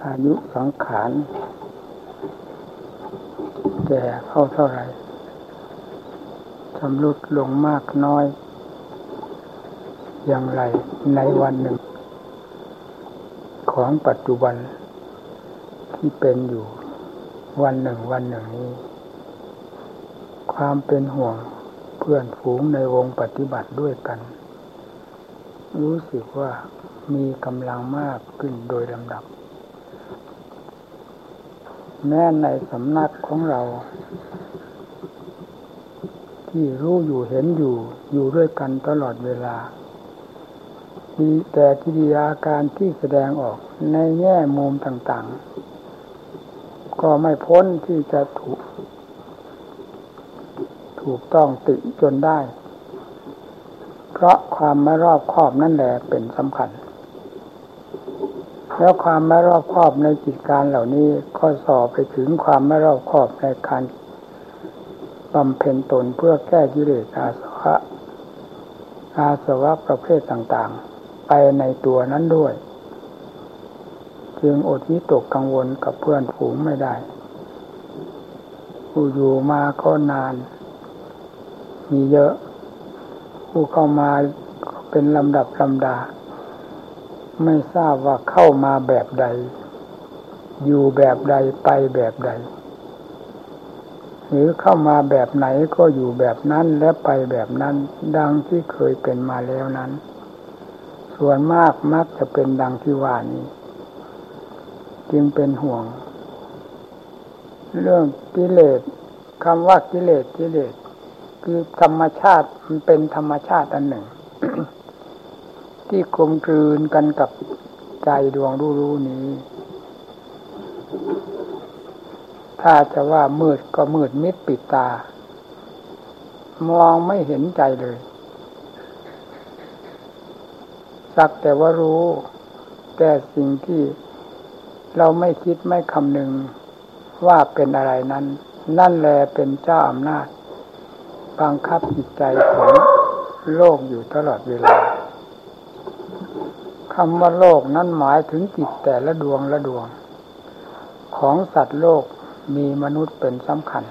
อายุสังขารแก่เข้าเท่าไหร่ชำรุดลงมากน้อยอย่างไรในวันหนึ่งของปัจจุบันที่เป็นอยู่วันหนึ่งนี้ความเป็นห่วงเพื่อนฝูงในวงปฏิบัติด้วยกันรู้สึกว่ามีกำลังมากขึ้นโดยลำดับแม้ในสำนักของเราที่รู้อยู่เห็นอยู่ด้วยกันตลอดเวลามีแต่กิริยาการที่แสดงออกในแง่มุมต่างๆก็ไม่พ้นที่จะถูกต้องติจนได้เพราะความไม่รอบคอบนั่นแหละเป็นสำคัญแล้วความไม่รอบคอบในกิจการเหล่านี้ก็สอบไปถึงความไม่รอบคอบในการบำเพ็ญตนเพื่อแก้กิเลสอาสวะประเภทต่างๆไปในตัวนั้นด้วยจึงอดวิตกกังวลกับเพื่อนฝูงไม่ได้ผู้อยู่มาก็นานมีเยอะผู้เข้ามาเป็นลำดับลำดาไม่ทราบว่าเข้ามาแบบใดอยู่แบบใดไปแบบใดหรือเข้ามาแบบไหนก็อยู่แบบนั้นและไปแบบนั้นดังที่เคยเป็นมาแล้วนั้นส่วนมากมักจะเป็นดังที่ว่านี้จึงเป็นห่วงเรื่องกิเลสคำว่ากิเลสคือธรรมชาติมันเป็นธรรมชาติอันหนึ่ง ที่กลมกลืนกันกับใจดวงรู้นี้ถ้าจะว่ามืดก็มืดมิดปิดตามองไม่เห็นใจเลยสักแต่ว่ารู้แต่สิ่งที่เราไม่คิดไม่คำนึงว่าเป็นอะไรนั้นนั่นแหละเป็นเจ้าอำนาจบังคับจิตใจของโลกอยู่ตลอดเวลาคำว่าโลกนั้นหมายถึงจิตแต่ละดวงของสัตว์โลกมีมนุษย์เป็นสำคัญ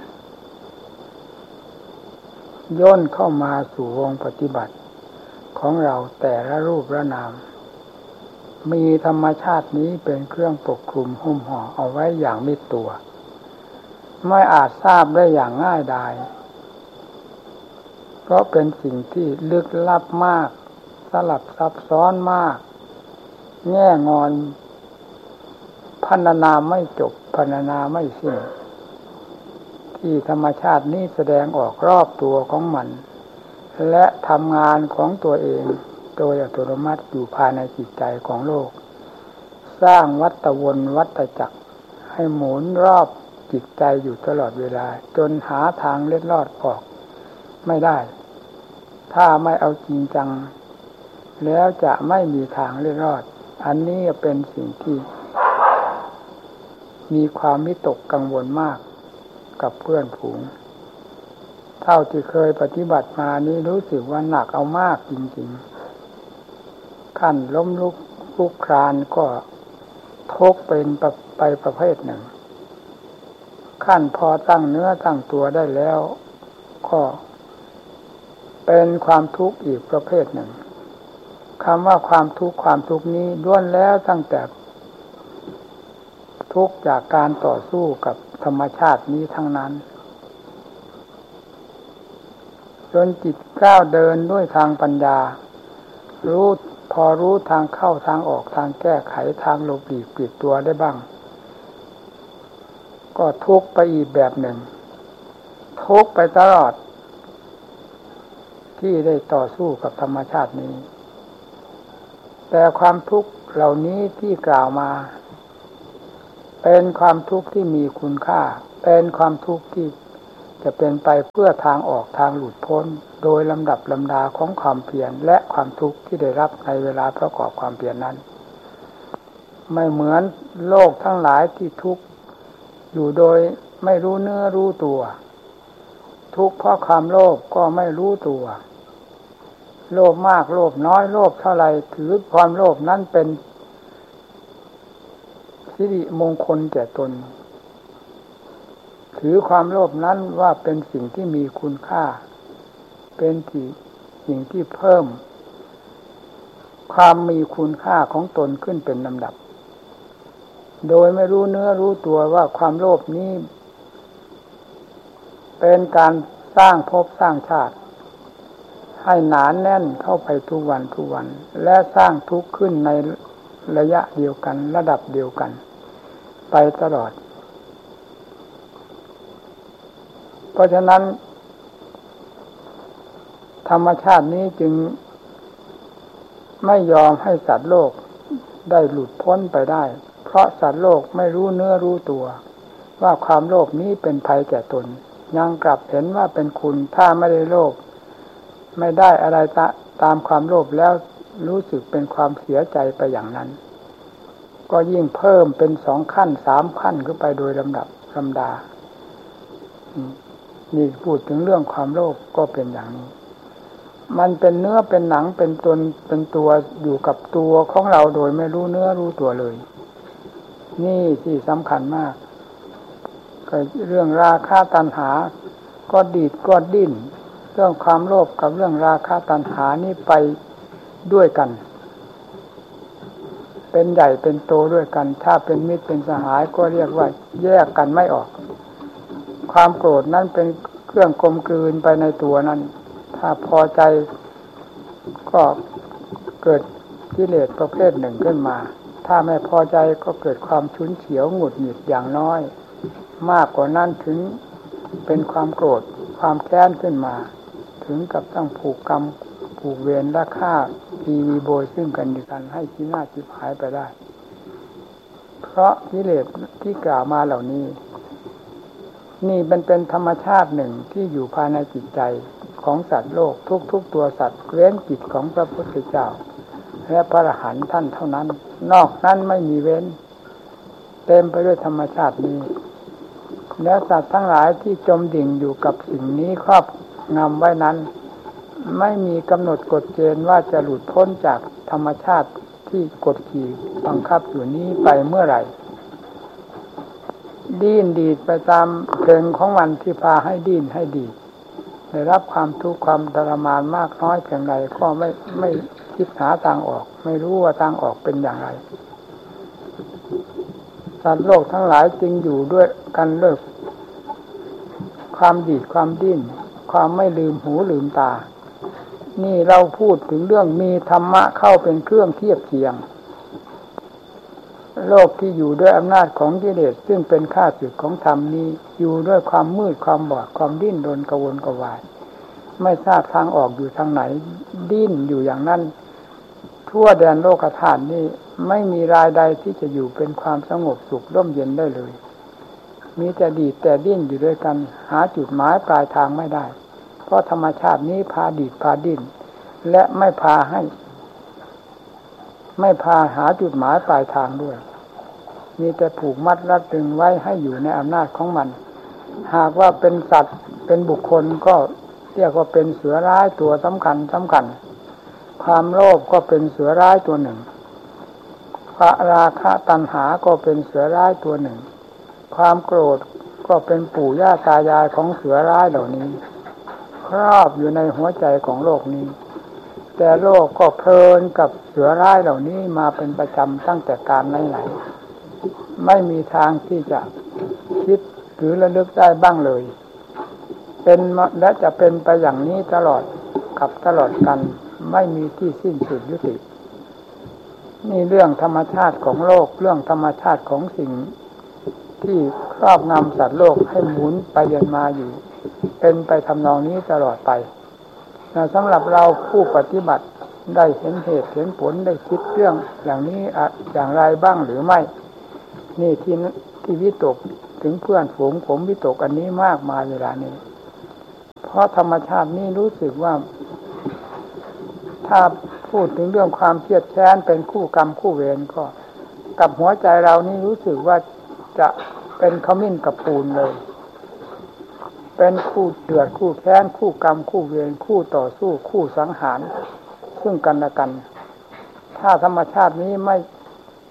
ย่นเข้ามาสู่วงปฏิบัติของเราแต่ละรูปละนามมีธรรมชาตินี้เป็นเครื่องปกคลุมหุ้มห่อเอาไว้อย่างมิดตัวไม่อาจทราบได้อย่างง่ายดายเพราะเป็นสิ่งที่ลึกลับมากสลับซับซ้อนมากแง่งอนพรรณนาไม่จบพรรณนาไม่สิ้นที่ธรรมชาตินี้แสดงออกรอบตัวของมันและทำงานของตัวเองโดยอัตโนมัติอยู่ภายในจิตใจของโลกสร้างวัฏวนวัฏจักรให้หมุนรอบจิตใจอยู่ตลอดเวลาจนหาทางเล็ดลอดออกไม่ได้ถ้าไม่เอาจริงจังแล้วจะไม่มีทางเล็ดลอดอันนี้เป็นสิ่งที่มีความวิตกกังวลมากกับเพื่อนฝูงเท่าที่เคยปฏิบัติมานี้รู้สึกว่าหนักเอามากจริงๆขั้นล้มลุกคลุกคลานก็ทุกข์เป็นไปประเภทหนึ่งขั้นพอตั้งเนื้อตั้งตัวได้แล้วก็เป็นความทุกข์อีกประเภทหนึ่งคำว่าความทุกข์นี้ล้วนแล้วตั้งแต่ทุกข์จากการต่อสู้กับธรรมชาตินี้ทั้งนั้นจนจิตก้าวเดินด้วยทางปัญญาพอรู้ทางเข้าทางออกทางแก้ไขทางหลบหลีกปิดตัวได้บ้างก็ทุกข์ไปอีกแบบหนึ่งทุกข์ไปตลอดที่ได้ต่อสู้กับธรรมชาตินี้แต่ความทุกข์เหล่านี้ที่กล่าวมาเป็นความทุกข์ที่มีคุณค่าเป็นความทุกข์ที่จะเป็นไปเพื่อทางออกทางหลุดพ้นโดยลำดับลำดาของความเพียรและความทุกข์ที่ได้รับในเวลาประกอบความเพียรนั้นไม่เหมือนโลกทั้งหลายที่ทุกข์อยู่โดยไม่รู้เนื้อรู้ตัวทุกข์เพราะความโลภก็ไม่รู้ตัวโลภมากโลภน้อยโลภเท่าไรถือความโลภนั้นเป็นสิริมงคลแก่ตนถือความโลภนั้นว่าเป็นสิ่งที่มีคุณค่าเป็นสิ่งที่เพิ่มความมีคุณค่าของตนขึ้นเป็นลำดับโดยไม่รู้เนื้อรู้ตัวว่าความโลภนี้เป็นการสร้างภพสร้างชาติให้หนาแน่นเข้าไปทุกวันทุกวันและสร้างทุกข์ขึ้นในระยะเดียวกันระดับเดียวกันไปตลอดเพราะฉะนั้นธรรมชาตินี้จึงไม่ยอมให้สัตว์โลกได้หลุดพ้นไปได้เพราะสัตว์โลกไม่รู้เนื้อรู้ตัวว่าความโลภนี้เป็นภัยแก่ตนยังกลับเห็นว่าเป็นคุณถ้าไม่ได้โลภไม่ได้อะไรตามความโลภแล้วรู้สึกเป็นความเสียใจไปอย่างนั้นก็ยิ่งเพิ่มเป็น2 ขั้น 3 ขั้นขึ้นไปโดยลำดับลำดานี่พูดถึงเรื่องความโลภก็เป็นอย่างนี้มันเป็นเนื้อเป็นหนังเป็นตนเป็นตัวอยู่กับตัวของเราโดยไม่รู้เนื้อรู้ตัวเลยนี่ที่สำคัญมากเรื่องราคะตัณหาก็ดีดก็ดิ้นเรื่องความโลภกับเรื่องราคะตัณหานี่ไปด้วยกันเป็นใหญ่เป็นโตด้วยกันถ้าเป็นมิตรเป็นสหายก็เรียกว่าแยกกันไม่ออกความโกรธนั้นเป็นเครื่องกลมกลืนไปในตัวนั้นถ้าพอใจก็เกิดกิเลสประเภทหนึ่งขึ้นมาถ้าไม่พอใจก็เกิดความฉุนเฉียวหงุดหงิดอย่างน้อยมากกว่านั้นถึงเป็นความโกรธความแค้นขึ้นมาถึงกับต้องผูกกรรมผูกเวรและฆ่าตีวีโบยซึ่งกันและกันให้ชีวิตชิบหายไปได้เพราะกิเลสที่กล่าวมาเหล่านี้นี่มันเป็นธรรมชาติหนึ่งที่อยู่ภายในจิตใจของสัตว์โลกทุกตัวสัตว์เว้นจิตของพระพุทธเจ้าและพระอรหันต์ท่านเท่านั้นนอกนั้นไม่มีเว้นเต็มไปด้วยธรรมชาตินี้และสัตว์ทั้งหลายที่จมดิ่งอยู่กับสิ่งนี้ครอบงำไว้นั้นไม่มีกำหนดกฎเกณฑ์ว่าจะหลุดพ้นจากธรรมชาติที่กดขี่บังคับอยู่นี้ไปเมื่อไหร่ดิ้นดีดไปตามเพลงของมันที่พาให้ดิ้นให้ดีได้รับความทุกข์ความทรมานมากน้อยเพียงใดก็ไม่คิดหาทางออกไม่รู้ว่าทางออกเป็นอย่างไรสัตว์โลกทั้งหลายจึงอยู่ด้วยกันด้วยความดีดความดิ้นความไม่ลืมหูลืมตานี่เราพูดถึงเรื่องมีธรรมะเข้าเป็นเครื่องเทียบเคียงโลกที่อยู่ด้วยอำนาจของกิเลสซึ่งเป็นข้าศึกของธรรมนี้อยู่ด้วยความมืดความบอดความดิ้นรนกระวนกระวายไม่ทราบทางออกอยู่ทางไหนดิ้นอยู่อย่างนั้นทั่วแดนโลกธาตุนี้ไม่มีรายใดที่จะอยู่เป็นความสงบสุขร่มเย็นได้เลยมีแต่ดีดแต่ดิ้นอยู่ด้วยกันหาจุดหมายปลายทางไม่ได้เพราะธรรมชาตินี้พาดีดพาดิ้นและไม่พาหาจุดหมายปลายทางด้วยมีแต่ผูกมัดรัดตึงไว้ให้อยู่ในอำนาจของมันหากว่าเป็นสัตว์เป็นบุคคลก็เรียกว่าเป็นเสือร้ายตัวสำคัญความโลภก็เป็นเสือร้ายตัวหนึ่งราคะตัณหาก็เป็นเสือร้ายตัวหนึ่งความโกรธก็เป็นปู่ย่าตายายของเสือร้ายเหล่านี้ครอบอยู่ในหัวใจของโลกนี้แต่โลกก็เพลินกับเสือร้ายเหล่านี้มาเป็นประจำตั้งแต่การไหนๆไม่มีทางที่จะคิดหรือระลึกได้บ้างเลยเป็นและจะเป็นไปอย่างนี้ตลอดกันไม่มีที่สิ้นสุดยุตินี่เรื่องธรรมชาติของโลกเรื่องธรรมชาติของสิ่งที่ครอบงำสัตว์โลกให้หมุนไปเดินมาอยู่เป็นไปทำนองนี้ตลอดไปสำหรับเราผู้ปฏิบัติได้เห็นเหตุเห็นผลได้คิดเรื่องอย่างนี้อย่างไรบ้างหรือไม่นี่ที่วิตกถึงเพื่อนฝูงผมวิตกอันนี้มากมายเวลานี้เพราะธรรมชาตินี้รู้สึกว่าถ้าพูดถึงเรื่องความเครียดแค้นเป็นคู่กรรมคู่เวรก็กับหัวใจเรานี่รู้สึกว่าจะเป็นขมิ้นกับปูนเลยเป็นคู่เดือดคู่แค้นคู่กรรมคู่เวรคู่ต่อสู้คู่สังหารซึ่งกันและกันถ้าธรรมชาตินี้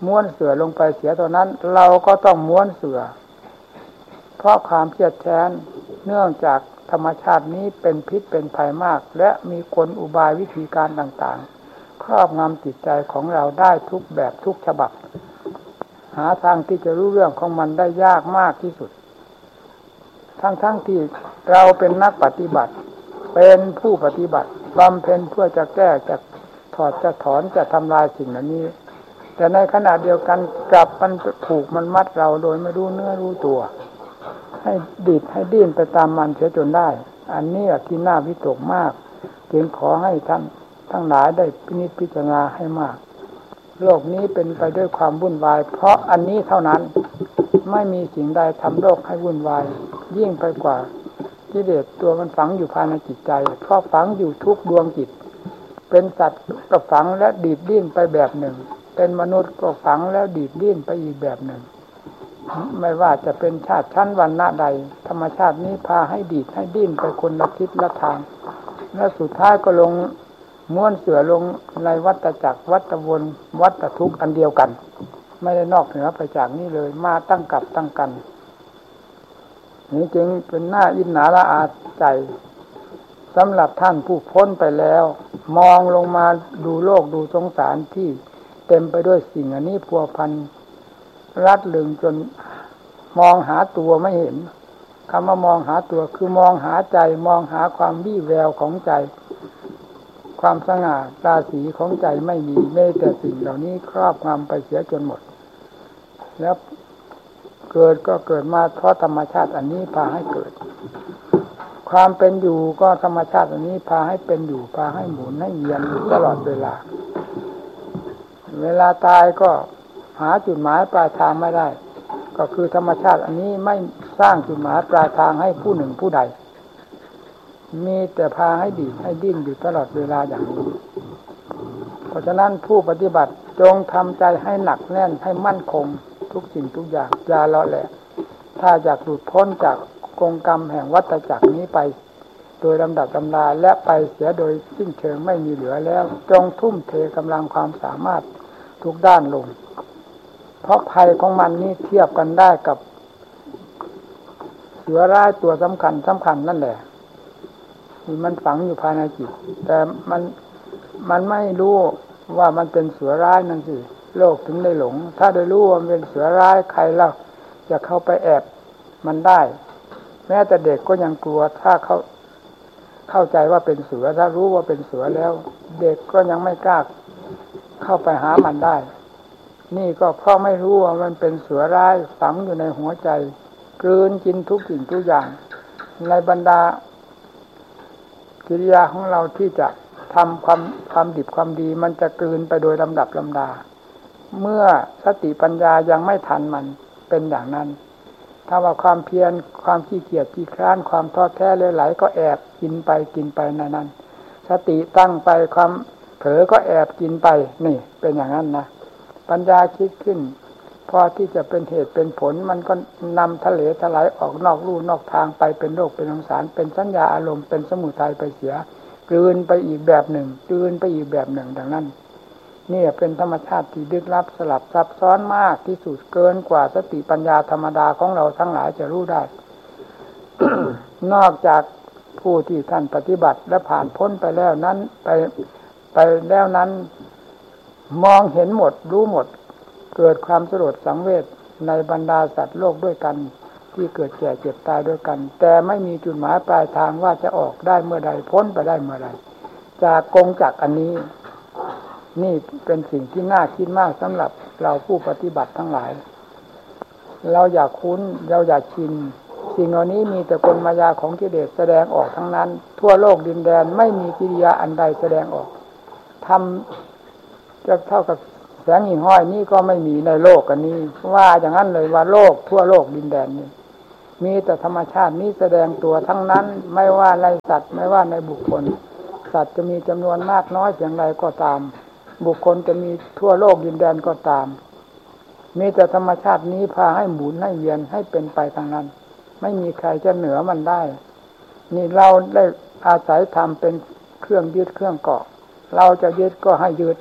ม้วนเสื่อลงไปเสียตอนนั้นเราก็ต้องม้วนเสื่อเพราะความเครียดแค้นเนื่องจากธรรมชาตินี้เป็นพิษเป็นภัยมากและมีกลอุบายวิธีการต่างๆครอบงำจิตใจของเราได้ทุกแบบทุกฉบับหาทางที่จะรู้เรื่องของมันได้ยากมากที่สุดทั้งที่เราเป็นนักปฏิบัติเป็นผู้ปฏิบัติบำเพ็ญเพื่อจะแก้จะถอดจะถอนจะทำลายสิ่งเหล่านี้แต่ในขณะเดียวกันกลับมันผูกมันมัดเราโดยไม่รู้เนื้อรู้ตัวให้ดิดให้ดิ้นไปตามมันเสียจนได้อันนี้ที่น่าวิตกมากจึงขอให้ท่านทั้งหลายได้พินิจพิจารณาให้มากโลกนี้เป็นไปด้วยความวุ่นวายเพราะอันนี้เท่านั้นไม่มีสิ่งใดทำโลกให้วุ่นวายยิ่งไปกว่ากิเลสตัวมันฝังอยู่ภายในจิตใจเพราะฝังอยู่ทุกดวงจิตเป็นสัตว์ก็ฝังและดีดดิ้นไปแบบหนึ่งเป็นมนุษย์ก็ฝังแล้วดีดดิ้นไปอีกแบบหนึ่งไม่ว่าจะเป็นชาติชั้นวรรณะใดธรรมชาตินี้พาให้ดีดให้ดิ้นไปคนละทิศละทางและสุดท้ายก็ลงม้วนเสือลงในวัฏจักรวัฏวนวัฏทุกข์อันเดียวกันไม่ได้นอกเหนือไปจากนี้เลยมาตั้งกับตั้งกันนี่จึงเป็นหน้าอิจฉาละอาใจสำหรับท่านผู้พ้นไปแล้วมองลงมาดูโลกดูสงสารที่เต็มไปด้วยสิ่งอันนี้พัวพันรัดลึงจนมองหาตัวไม่เห็นคำว่ามองหาตัวคือมองหาใจมองหาความวี่แววของใจความสง่าราศีของใจไม่มีแม้แต่สิ่งเหล่านี้ครอบงำไปเสียจนหมดแล้วเกิดก็เกิดมาเพราะธรรมชาติอันนี้พาให้เกิดความเป็นอยู่ก็ธรรมชาติอันนี้พาให้เป็นอยู่พาให้หมุนให้เวียนอยู่ตลอดเวลาเวลาตายก็หาจุดหมายปลายทางไม่ได้ก็คือธรรมชาติอันนี้ไม่สร้างจุดหมายปลายทางให้ผู้หนึ่งผู้ใดมีแต่พาให้ดีดให้ดิ้นอยู่ตลอดเวลาอย่างนี้เพราะฉะนั้นผู้ปฏิบัติจงทำใจให้หนักแน่นให้มั่นคงทุกสิ่งทุกอย่างอย่าเลาะแหละถ้าอยากหลุดพ้นจากกงกรรมแห่งวัฏจักรนี้ไปโดยลำดับลำดาและไปเสียโดยสิ้นเชิงไม่มีเหลือแล้วจงทุ่มเทกำลังความสามารถทุกด้านลงเพราะภัยของมันนี่เทียบกันได้กับเสือร้ายตัวสำคัญนั่นแหละมันฝังอยู่ภายในจิตแต่มันไม่รู้ว่ามันเป็นเสือร้ายนั่นสิโลกถึงได้หลงถ้าได้รู้ว่ามันเป็นเสือร้ายใครเล่าจะเข้าไปแอบมันได้แม้แต่เด็กก็ยังกลัวถ้าเข้าใจว่าเป็นเสือถ้ารู้ว่าเป็นเสือแล้วเด็กก็ยังไม่กล้าเข้าไปหามันได้นี่ก็เพราะไม่รู้ว่ามันเป็นเสือร้ายฝังอยู่ในหัวใจกลืนกินทุกสิ่งทุกอย่างในบรรดากิริยาของเราที่จะทำความดีความดีมันจะกลืนไปโดยลำดับลำดาเมื่อสติปัญญายังไม่ทันมันเป็นอย่างนั้นถ้าว่าความเพียรความขี้เกียจขี้คร้านความท้อแท้เลยไหลก็แอบกินไปนั้นสติตั้งไปความเผลอก็แอบกินไปนี่เป็นอย่างนั้นนะปัญญาคิดขึ้นพอที่จะเป็นเหตุเป็นผลมันก็นำทะเลถลายออกนอกลู่นอกทางไปเป็นโลกเป็นสงสารเป็นสัญญาอารมณ์เป็นสมุทัยไปเสียกลืนไปอีกแบบหนึ่งกลืนไปอีกแบบหนึ่งดังนั้นนี่เป็นธรรมชาติที่ลึกลับสลับซับซ้อนมากที่สุดเกินกว่าสติปัญญาธรรมดาของเราทั้งหลายจะรู้ได้ นอกจากผู้ที่ท่านปฏิบัติและผ่านพ้นไปแล้วนั้นไปแล้วนั้นมองเห็นหมดรู้หมดเกิดความสลดสังเวชในบรรดาสัตว์โลกด้วยกันที่เกิดแก่เจ็บตายด้วยกันแต่ไม่มีจุดหมายปลายทางว่าจะออกได้เมื่อใดพ้นไปได้เมื่อใดจากกงจักรอันนี้นี่เป็นสิ่งที่น่าคิดมากสำหรับเราผู้ปฏิบัติทั้งหลายเราอยากคุ้นเราอยากชินสิ่งเหล่านี้มีแต่กลมายาของกิเลสแสดงออกทั้งนั้นทั่วโลกดินแดนไม่มีกิริยาอันใดแสดงออกทำจะเท่ากับแสงหิ่งห้อยนี่ก็ไม่มีในโลกอันนี้ว่าอย่างนั้นเลยว่าโลกทั่วโลกดินแดนนี้มีแต่ธรรมชาตินี้แสดงตัวทั้งนั้นไม่ว่าในสัตว์ไม่ว่าในบุคคลสัตว์จะมีจำนวนมากน้อยเพียงไรก็ตามบุคคลจะมีทั่วโลกดินแดนก็ตามมีแต่ธรรมชาตินี้พาให้หมุนให้เวียนให้เป็นไปทางนั้นไม่มีใครจะเหนือมันได้นี่เราได้อาศัยธรรมเป็นเครื่องยึดเครื่องเกาะเราจะยึดก็ให้ยึด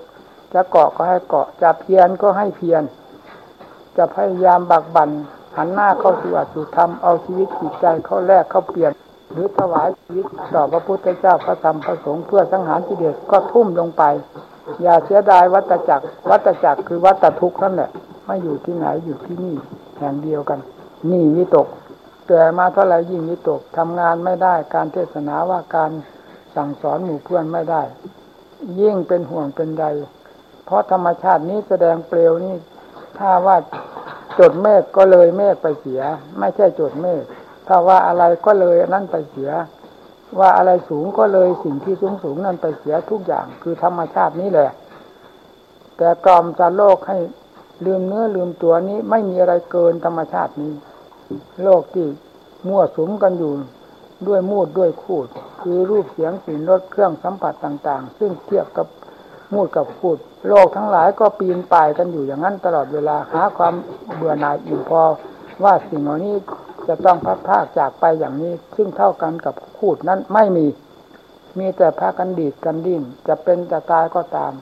จะเกาะก็ให้เกาะจะเพียรก็ให้เพียรจะพยายามบักบั่นหันหน้าเข้าสู่อัตถุธรรมเอาชีวิตจิตใจเข้าแลกเข้าเปลี่ยนหรือถวายชีวิตต่อพระพุทธเจ้าพระธรรมพระสงฆ์เพื่อสังหารกิเลสก็ทุ่มลงไปอย่าเสียดายวัฏจักรคือวัฏทุกข์นั่นแหละไม่อยู่ที่ไหนอยู่ที่นี่แห่งเดียวกันนี่วิตกแต่มาเท่าไหร่ยิ่งวิตกทำงานไม่ได้การเทศนาว่าการสั่งสอนหมู่เพื่อนไม่ได้ยิ่งเป็นห่วงเป็นใยเพราะธรรมชาตินี้แสดงเปลวนี่ถ้าว่าจดเมฆก็เลยเมฆไปเสียไม่ใช่จดเมฆถ้าว่าอะไรก็เลยนั่นไปเสียว่าอะไรสูงก็เลยสิ่งที่สูงนั่นไปเสียทุกอย่างคือธรรมชาตินี้แหละแต่กล่อมสัตว์โลกให้ลืมเนื้อลืมตัวนี้ไม่มีอะไรเกินธรรมชาตินี้โลกที่มั่วสุมกันอยู่ด้วยมูดด้วยคูดคือรูปเสียงกลิ่นรสเครื่องสัมผัสต่างๆซึ่งเทียบกับมูดกับคูดโลกทั้งหลายก็ปีนป่ายกันอยู่อย่างนั้นตลอดเวลาหาความเบื่อหน่ายอิ่มพอว่าสิ่งเหล่านี้จะต้องพัดพรากจากไปอย่างนี้ซึ่งเท่ากันกับคูดนั้นไม่มีแต่พากันดีดกันดิ้นจะเป็นจะตายก็ตาม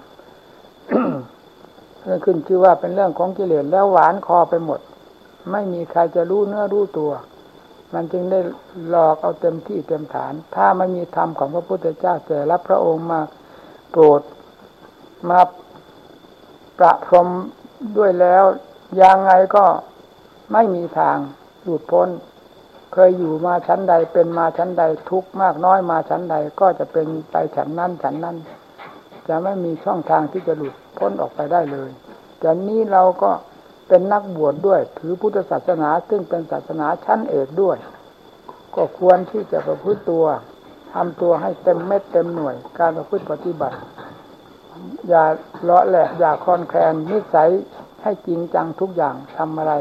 ขึ้นชื่อว่าเป็นเรื่องของกิเลสแล้วหวานคอไปหมดไม่มีใครจะรู้เนื้อรู้ตัวมันจึงได้หลอกเอาเต็มที่เต็มฐานถ้าไม่มีธรรมของพระพุทธเจ้าแต่รับพระองค์มาโปรดมาประพรมด้วยแล้วยังไงก็ไม่มีทางหลุดพ้นเคยอยู่มาชั้นใดเป็นมาชั้นใดทุกข์มากน้อยมาชั้นใดก็จะเป็นไปชั้นนั้นจะไม่มีช่องทางที่จะหลุดพ้นออกไปได้เลยจากนี้เราก็เป็นนักบวชด้วยถือพุทธศาสนาซึ่งเป็นศาสนาชั้นเอกด้วยก็ควรที่จะประพฤติตัวทำตัวให้เต็มเม็ดเต็มหน่วยการประพฤติปฏิบัติอย่าเลาะแหละอย่าคลอนแคลนนิสัยให้จริงจังทุกอย่างทำอะไร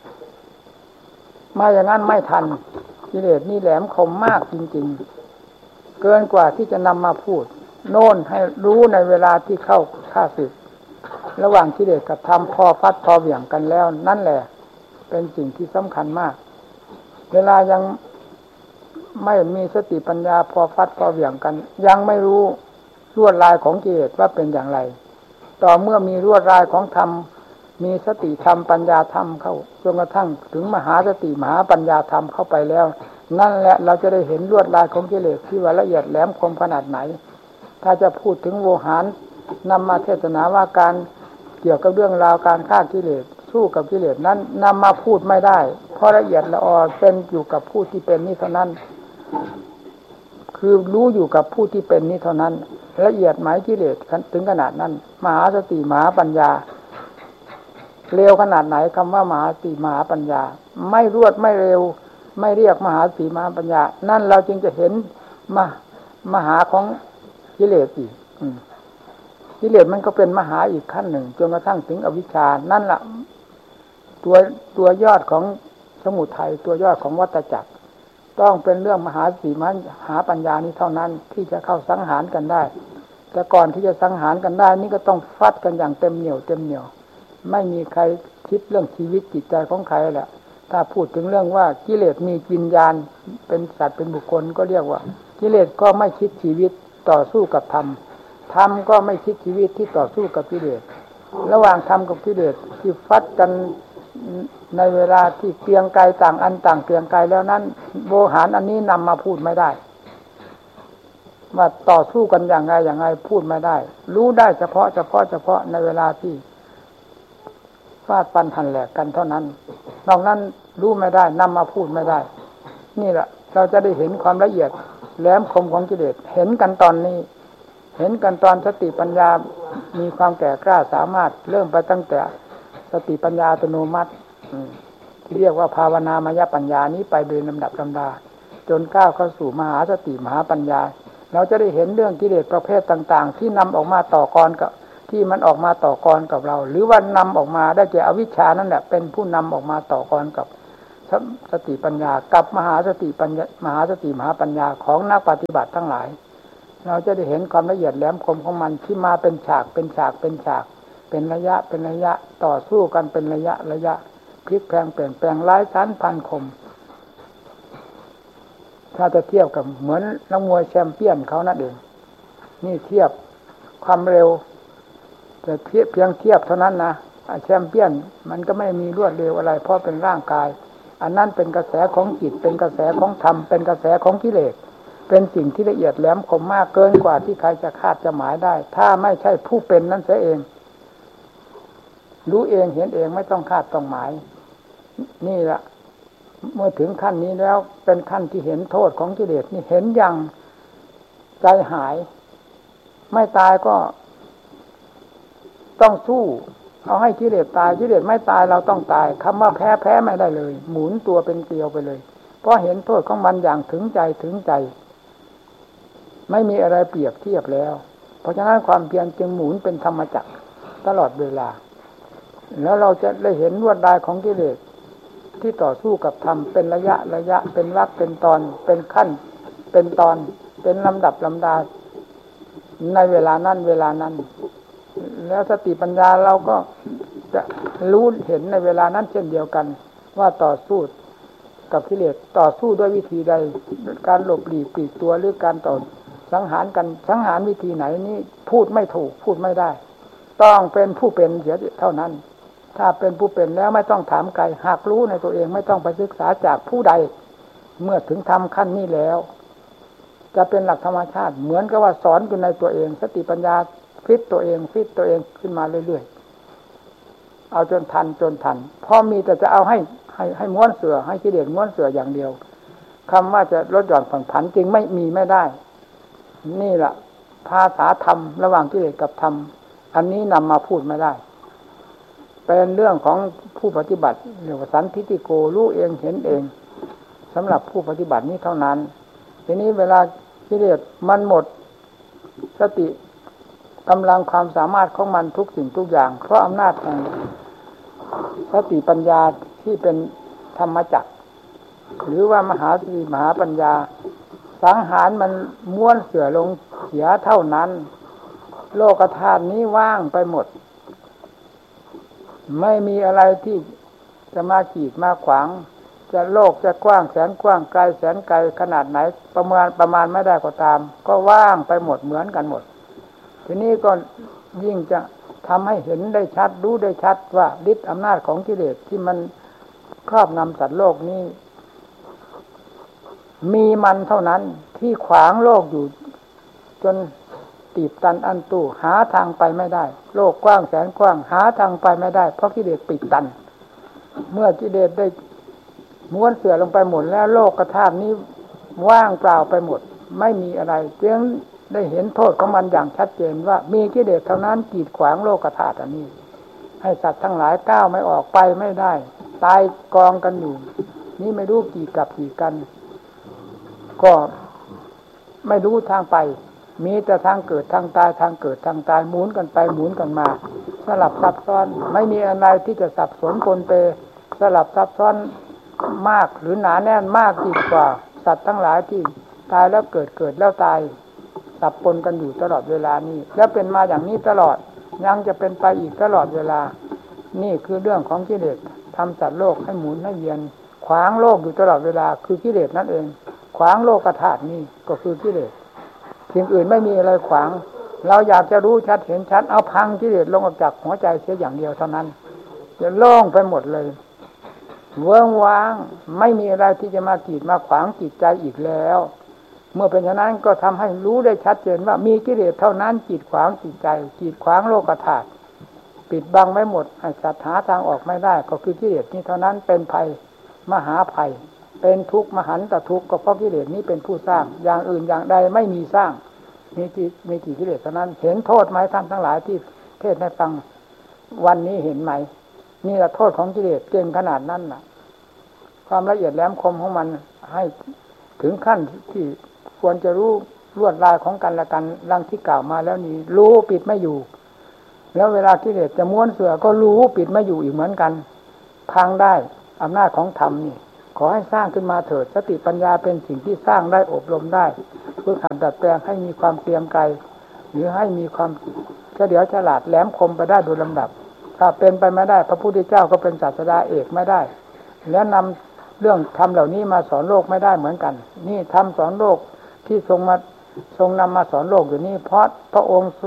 มาอย่างนั้นไม่ทันกิเลสนี่แหลมคมมากจริงๆเกินกว่าที่จะนำมาพูดโน่นให้รู้ในเวลาที่เข้าฆ่าศึกระหว่างกิเลสกับธรรมพอฟัดพอเหวี่ยงกันแล้วนั่นแหละเป็นสิ่งที่สำคัญมากเวลายังไม่มีสติปัญญาพอฟัดพอเหวี่ยงกันยังไม่รู้ลวดลายของกิเลสว่าเป็นอย่างไรต่อเมื่อมีลวดลายของธรรมมีสติธรรมปัญญาธรรมเข้าจนกระทั่งถึงมหาสติมหาปัญญาธรรมเข้าไปแล้วนั่นแหละเราจะได้เห็นลวดลายของกิเลสที่ว่าละเอียดแหลมคมขนาดไหนถ้าจะพูดถึงโวหารนำมาเทศนาว่าการเกี่ยวกับเรื่องราวการฆ่ากิเลสสู้กับกิเลสนั้นนำมาพูดไม่ได้เพราะละเอียดละออเป็นอยู่กับผู้ที่เป็นนี้เท่านั้นคือรู้อยู่กับผู้ที่เป็นนี้เท่านั้นละเอียดหมายกิเลสถึงขนาดนั้นมหาสติมหาปัญญาเร็วขนาดไหนคำว่ามหาสติมหาปัญญาไม่รวดไม่เร็วไม่เรียกมหาสติมหาปัญญานั่นเราจึงจะเห็นมหาของกิเลสอีกกิเลสมันก็เป็นมหาอีกขั้นหนึ่งจนกระทั่งถึงอวิชชานั่นแหละตัวยอดของสมุทัยตัวยอดของวัฏจักรต้องเป็นเรื่องมหาสติมหาปัญญานี้เท่านั้นที่จะเข้าสังหารกันได้แต่ก่อนที่จะสังหารกันได้นี่ก็ต้องฟัดกันอย่างเต็มเหนี่ยวไม่มีใครคิดเรื่องชีวิตจิตใจของใครแหละถ้าพูดถึงเรื่องว่ากิเลสมีวิญญาณเป็นสัตว์เป็นบุคคลก็เรียกว่ากิเลสก็ไม่คิดชีวิตต่อสู้กับธรรมก็ไม่คิดชีวิตที่ต่อสู้กับกิเลสระหว่างธรรมกับกิเลสที่ฟัดกันในเวลาที่เกรียงไกรต่างอันต่างเกรียงไกรแล้วนั้นโวหารอันนี้นำมาพูดไม่ได้ว่าต่อสู้กันอย่างไรพูดไม่ได้รู้ได้เฉพาะในเวลาที่ฟาดฟันหันแหลกกันเท่านั้นนอกนั้นรู้ไม่ได้นำมาพูดไม่ได้นี่แหละเราจะได้เห็นความละเอียดแหลมคมของกิเลสเห็นกันตอนนี้เห็นกันตอนสติปัญญามีความแก่กล้าสามารถเริ่มไปตั้งแต่สติปัญญาอัตโนมัติที่เรียกว่าภาวนามยปัญญานี้ไปโดยลำดับลำดาจนก้าวเข้าสู่มหาสติมหาปัญญาเราจะได้เห็นเรื่องกิเลสประเภทต่างๆที่นำออกมาต่อกรกับที่มันออกมาต่อกรกับเราหรือว่านำออกมาได้แก่อวิชชานั่นแหละเป็นผู้นำออกมาต่อกรกับสติปัญญากับมหาสติมหาปัญญาของนักปฏิบัติทั้งหลายเราจะได้เห็นความละเอียดแหลมคมของมันที่มาเป็นฉากเป็นระยะต่อสู้กันเป็นระยะพลิกแพลงเปลี่ยนแปลงหลายชั้นพันคมถ้าจะเทียบกับเหมือนนักมวยแชมเปี้ยนเขานั่นเองนี่เทียบความเร็วแต่เพียงเทียบเท่านั้นนะแชมเปี้ยนมันก็ไม่มีรวดเร็วอะไรเพราะเป็นร่างกายอันนั้นเป็นกระแสของจิตเป็นกระแสของธรรมเป็นกระแสของกิเลสเป็นสิ่งที่ละเอียดแหลมคมมากเกินกว่าที่ใครจะคาดจะหมายได้ถ้าไม่ใช่ผู้เป็นนั้นเสียเองรู้เองเห็นเองไม่ต้องคาดต้องหมายนี่แหละเมื่อถึงขั้นนี้แล้วเป็นขั้นที่เห็นโทษของกิเลสนี่เห็นอย่างใจหายไม่ตายก็ต้องสู้เอาให้กิเลสตายกิเลสไม่ตายเราต้องตายคำว่าแพ้ไม่ได้เลยหมุนตัวเป็นเกลียวไปเลยเพราะเห็นโทษของมันอย่างถึงใจไม่มีอะไรเปรียบเทียบแล้วเพราะฉะนั้นความเพียรจึงหมุนเป็นธรรมจักรตลอดเวลาแล้วเราจะได้เห็นลวดลายของกิเลสที่ต่อสู้กับธรรมเป็นระยะเป็นวรรคเป็นตอนเป็นขั้นเป็นตอนเป็นลำดับลำดาในเวลานั้นแล้วสติปัญญาเราก็จะรู้เห็นในเวลานั้นเช่นเดียวกันว่าต่อสู้กับกิเลสต่อสู้ด้วยวิธีใดการหลบหลีกปลีกตัวหรือการต่อสังหารกันสังหารวิธีไหนนี่พูดไม่ถูกพูดไม่ได้ต้องเป็นผู้เป็นเสียเท่านั้นถ้าเป็นผู้เป็นแล้วไม่ต้องถามใครหากรู้ในตัวเองไม่ต้องไปศึกษาจากผู้ใดเมื่อถึงทำขั้นนี้แล้วจะเป็นหลักธรรมชาติเหมือนกับว่าสอนอยู่ในตัวเองสติปัญญาฟิตตัวเองขึ้นมาเรื่อยๆเอาจนทันพอมีแต่จะเอาให้ม้วนเสือให้กิเลสม้วนเสืออย่างเดียวคำว่าจะลดหย่อนผ่อนผันจริงไม่ได้นี่แหละภาษาธรรมระหว่างกิเลสกับธรรมอันนี้นำมาพูดไม่ได้เป็นเรื่องของผู้ปฏิบัติเรียกว่าสันทิฏฐิโกรู้เองเห็นเองสำหรับผู้ปฏิบัตินี้เท่านั้นทีนี้เวลากิเลสมันหมดสติกำลังความสามารถของมันทุกสิ่งทุกอย่างเพราะอำนาจแห่งสติปัญญาที่เป็นธรรมจักรหรือว่ามหาสติมหาปัญญาสังหารมันม้วนเสื่อลงเสียเท่านั้นโลกธาตุนี้ว่างไปหมดไม่มีอะไรที่จะมากีดมาขวางจะโลกจะกว้างแสนกว้างไกลแสนไกลขนาดไหนประมาณไม่ได้ก็ตามก็ว่างไปหมดเหมือนกันหมดทีนี้ก็ยิ่งจะทำให้เห็นได้ชัดรู้ได้ชัดว่าฤทธิ์อำนาจของกิเลสที่มันครอบงำสัตว์โลกนี้มีมันเท่านั้นที่ขวางโลกอยู่จนตีบตันอันตู้หาทางไปไม่ได้โลกกว้างแสนกว้างหาทางไปไม่ได้เพราะกิเลสปิดตันเมื่อกิเลสได้ม้วนเสื่อลงไปหมดแล้วโลกธาตุนี้ว่างเปล่าไปหมดไม่มีอะไรจึงได้เห็นโทษของมันอย่างชัดเจนว่ามีกิเลสเท่านั้นกีดขวางโลกธาตุอันนี้ให้สัตว์ทั้งหลายก้าวไม่ออกไปไม่ได้ตายกองกันอยู่นี่ไม่รู้กี่กับกี่กันก็ไม่รู้ทางไปมีแต่ทางเกิดทางตายทางเกิดทางตายหมุนกันไปหมุนกันมาสลับซับซ้อนไม่มีอะไรที่จะสับสนปนเปสลับซับซ้อนมากหรือหนาแน่นมากยิ่งกว่าสัตว์ทั้งหลายที่ตายแล้วเกิดแล้วตายสับปนกันอยู่ตลอดเวลานี้แล้วเป็นมาอย่างนี้ตลอดยังจะเป็นไปอีกตลอดเวลานี่คือเรื่องของกิเลสทำสัตว์โลกให้หมุนให้เวียนขวางโลกอยู่ตลอดเวลาคือกิเลสนั่นเองขวางโลกธาตุนี่ก็คือกิเลสสิ่งอื่นไม่มีอะไรขวางเราอยากจะรู้ชัดเห็นชัดเอาพังกิเลสลงออกจากหัวใจเสียอย่างเดียวเท่านั้นจะโล่งไปหมดเลยเวิ้งว้างไม่มีอะไรที่จะมากีดมาขวางจิตใจอีกแล้วเมื่อเป็นฉะนั้นก็ทำให้รู้ได้ชัดเจนว่ามีกิเลสเท่านั้นกีดขวางจิตใจกีดขวางโลกธาตุปิดบังไม่หมดให้สัตว์หาทางออกไม่ได้ก็คือกิเลสนี้เท่านั้นเป็นภัยมหาภัยเป็นทุกข์มหันตทุกข์ก็เพราะกิเลสนี้เป็นผู้สร้างอย่างอื่นอย่างใดไม่มีสร้างมีกี่กิเลสเท่านั้นเห็นโทษไหมท่านทั้งหลายที่เทศน์ให้ฟังวันนี้เห็นไหมนี่แหละโทษของกิเลสเก่งขนาดนั้นน่ะความละเอียดแหลมคมของมันให้ถึงขั้นที่ควรจะรู้ลวดลายของกันและกันดังที่กล่าวมาแล้วนี้รู้ปิดไม่อยู่แล้วเวลากิเลสจะม้วนเสือก็รู้ปิดไม่อยู่อีกเหมือนกันพังได้อำนาจของธรรมนี่ขอให้สร้างขึ้นมาเถิดสติปัญญาเป็นสิ่งที่สร้างได้อบรมได้เพื่อขัดดัดแปลงให้มีความเตรียมไกลหรือให้มีความเฉลียวฉลาดแหลมคมไปได้โดยลำดับถ้าเป็นไปไม่ได้พระพุทธเจ้าก็เป็นศาสดาเอกไม่ได้แล้วนำเรื่องธรรมเหล่านี้มาสอนโลกไม่ได้เหมือนกันนี่ธรรมสอนโลกที่ทรงนำมาสอนโลกอยู่นี่เพราะพระองค์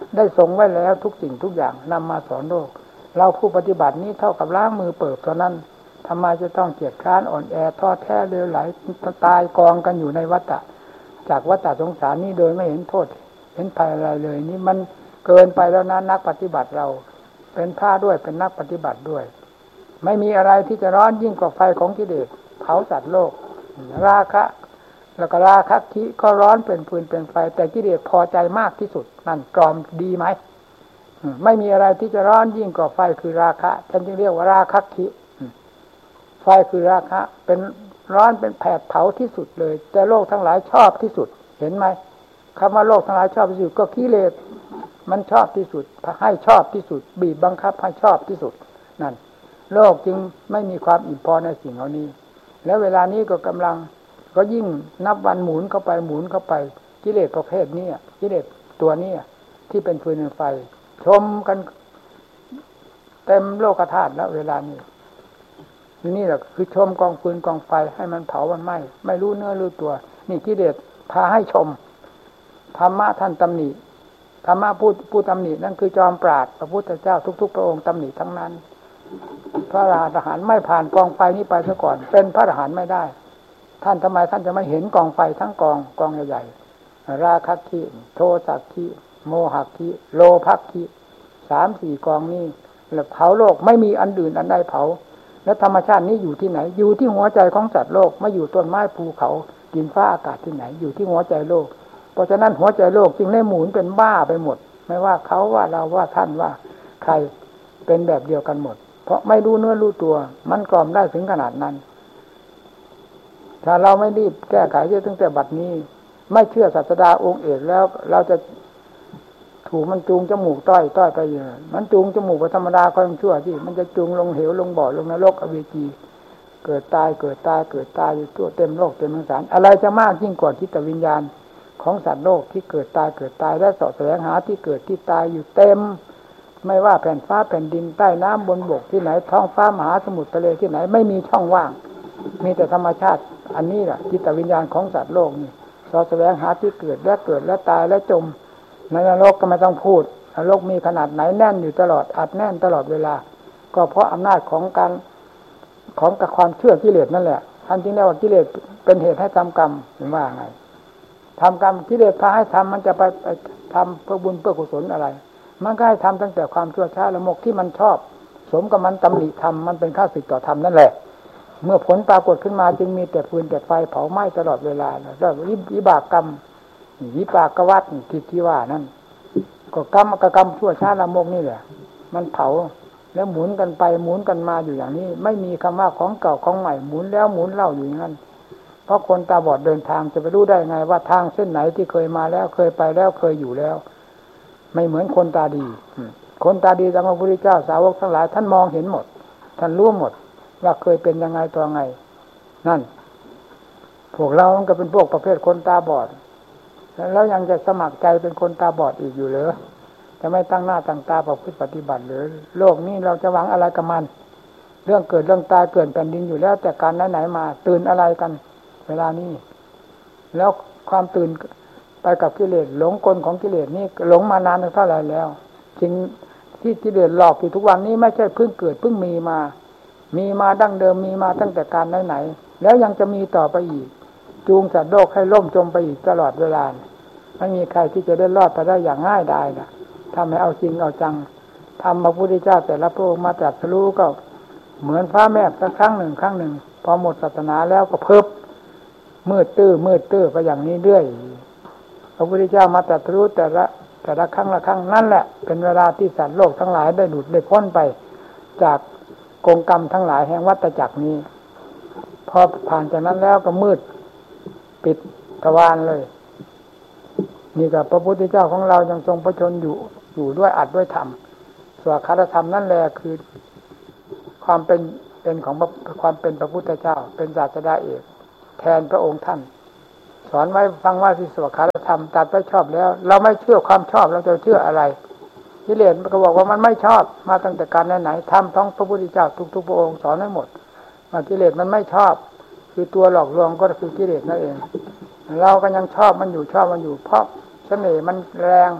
ได้ทรงไว้แล้วทุกสิ่งทุกอย่างนำมาสอนโลกเราผู้ปฏิบัตินี้เท่ากับล้างมือเปิบเท่านั้นทำไมจะต้องเกียจคร้านอ่อนแอท้อแท้เลวไหลตายกองกันอยู่ในวัฏฏะจากวัฏฏะสงสารนี้โดยไม่เห็นโทษเห็นภัยอะไรเลยนี่มันเกินไปแล้วนะนักปฏิบัติเราเป็นพระด้วยเป็นนักปฏิบัติด้วยไม่มีอะไรที่จะร้อนยิ่งกว่าไฟของกิเลสเผาสัตว์โลกราคะแล้วก็ราคะคิก็ร้อนเป็นฟืนเป็นไฟแต่กิเลสพอใจมากที่สุดนั่นกรอมดีไหมไม่มีอะไรที่จะร้อนยิ่งกว่าไฟคือราคะฉันจึงเรียกว่าราคะคิไฟคือราคะเป็นร้อนเป็นแผดเผาที่สุดเลยแต่โลกทั้งหลายชอบที่สุดเห็นไหมคำว่าโลกทั้งหลายชอบที่สุดก็กิเลสมันชอบที่สุดให้ชอบที่สุดบีบบังคับให้ชอบที่สุดนั่นโลกจึงไม่มีความอิ่มพอในสิ่งเหล่านี้แล้วเวลานี้ก็กำลังก็ยิ่งนับวันหมุนเข้าไปหมุนเข้าไปกิเลสประเภทนี้กิเลสตัวนี้ที่เป็นฟืนเป็นไฟชมกันเต็มโลกธาตุแล้วเวลานี้นี่แหละคือชมกองฟืนกองไฟให้มันเผามันไหม้ไม่รู้เนื้อรู้ตัวนี่กิเลสพาให้ชมธรรมะท่านตำหนิธรรมะผู้ตำหนินั่นคือจอมปราชญ์พระพุทธเจ้าทุกๆพระองค์ตำหนิทั้งนั้นพระอรหันต์ไม่ผ่านกองไฟนี้ไปซะก่อนเป็นพระอรหันต์ไม่ได้ท่านทำไมท่านจะไม่เห็นกองไฟทั้งกองใหญ่ๆราคะคิโทสะคิโมหะคิโลภะคิ 3-4 กองนี้แล้วเผาโลกไม่มีอันอื่นอันใดเผาแล้วธรรมชาตินี้อยู่ที่ไหนอยู่ที่หัวใจของสัตว์โลกไม่อยู่ต้นไม้ภูเขาดินฟ้าอากาศที่ไหนอยู่ที่หัวใจโลกเพราะฉะนั้นหัวใจโลกจึงได้หมุนเป็นบ้าไปหมดไม่ว่าเขาว่าเราว่าท่านว่าใครเป็นแบบเดียวกันหมดเพราะไม่รู้เนื้อรู้ตัวมันกล่อมได้ถึงขนาดนั้นถ้าเราไม่รีบแก้ไขตั้งแต่บัดนี้ไม่เชื่อศาสดาองค์เอกแล้วเราจะถูกมันจูงจมูกต้อยไปอย่างมันจูงจมูกไปธรรมดาก็ยังชั่วที่มันจะจูงลงเหวลงบ่อลงนรกอเวจีเกิดตายอยู่ทั่วเต็มโลกเต็มสงสารอะไรจะมากยิ่งกว่าจิตวิญญาณของสัตว์โลกที่เกิดตายและเสาะแสวงหาที่เกิดที่ตายอยู่เต็มไม่ว่าแผ่นฟ้าแผ่นดินใต้น้ำบนบกที่ไหนท้องฟ้ามหาสมุทรทะเลที่ไหนไม่มีช่องว่างมีแต่ธรรมชาติอันนี้แหละจิตวิญญาณของสัตว์โลกนี่เสาะแสวงหาที่เกิดและตายและจมในนรกก็ไม่ต้องพูดนรกมีขนาดไหนแน่นอยู่ตลอดอัดแน่นตลอดเวลาก็เพราะอำนาจของความเชื่อกิเลสนั่นแหละท่านจึงเรียกว่ากิเลสเป็นเหตุให้ทำกรรมเห็นว่าไงทำกรรมกิเลสพาให้ทำมันจะไปทำเพื่อบุญเพื่อกุศลอะไรมันก็ให้ทำตั้งแต่ความชั่วช้าละมกที่มันชอบสมกับมันตำหนิธรรมมันเป็นข้าศึกต่อธรรมนั่นแหละเมื่อผลปรากฏขึ้นมาจึงมีแต่ฟืนแต่ไฟเผาไหม้ตลอดเวลาแล้ววิบากกรรมวิปากวัฏที่ว่านั่นก็กรรมชั่วช้าละมกนี่แหละมันเผาแล้วหมุนกันไปหมุนกันมาอยู่อย่างนี้ไม่มีคำว่าของเก่าของใหม่หมุนแล้วหมุนเล่าอยู่อย่างนั้นเพราะคนตาบอดเดินทางจะไปรู้ได้ไงว่าทางเส้นไหนที่เคยมาแล้วเคยไปแล้วเคยอยู่แล้วไม่เหมือนคนตาดีคนตาดีดังพระพุทธเจ้าสาวกทั้งหลายท่านมองเห็นหมดท่านรู้หมดว่าเคยเป็นยังไงตัวไงนั่นพวกเราก็เป็นพวกประเภทคนตาบอดแล้วยังจะสมัครใจเป็นคนตาบอดอีกอยู่เหรอจะไม่ตั้งหน้าตั้งตาประพฤติปฏิบัติหรือโลกนี้เราจะหวังอะไรกับมันเรื่องเกิดเรื่องตายเกิดแผ่นดินอยู่แล้วแต่การไหนมาตื่นอะไรกันเวลานี้แล้วความตื่นไปกับกิเลสหลงกลของกิเลสนี่หลงมานานเท่าไหร่แล้วจริงที่กิเลสหลอกอยู่ทุกวันนี้ไม่ใช่เพิ่งเกิดเพิ่งมีมาดั้งเดิมมีมาตั้งแต่การไหนแล้วยังจะมีต่อไปอีกจูงสัตว์โลกให้ล่มจมไปอีกตลอดเวลาไม่มีใครที่จะได้รอดไปได้อย่างง่ายดายนะถ้าไม่เอาจริงเอาจังทำพระพุทธเจ้าแต่ละพระองค์มาตรัสรู้ก็เหมือนฟ้าแม่สักครั้งหนึ่งพอหมดศาสนาแล้วก็เพิบมืดตื้อไปอย่างนี้เรื่อยพระพุทธเจ้ามาตรัสรู้แต่ละครั้งนั่นแหละเป็นเวลาที่สัตว์โลกทั้งหลายได้หลุดได้พ้นไปจากกงกรรมทั้งหลายแห่งวัฏจักรนี้พอผ่านจากนั้นแล้วก็มืดปิดทวารเลยนี่กับพระพุทธเจ้าของเรายังทรงพระชนอยู่ด้วยอัดด้วยธรรมสวากขาธรรมนั่นแหละคือความเป็นของความเป็นพระพุทธเจ้าเป็นศาสดาเอกแทนพระองค์ท่านสอนไว้ฟังว่าที่สวากขาธรรมตัดไว้ชอบแล้วเราไม่เชื่อความชอบเราจะเชื่ออะไรกิเลสมันก็บอกว่ามันไม่ชอบมาตั้งแต่การไหนธรรมของพระพุทธเจ้าทุกๆพระองค์สอนให้หมดว่ากิเลสมันไม่ชอบคือตัวหลอกลวงก็คือกิเลสนั่นเองเราก็ยังชอบมันอยู่เพราะเสน่ห์มันแรง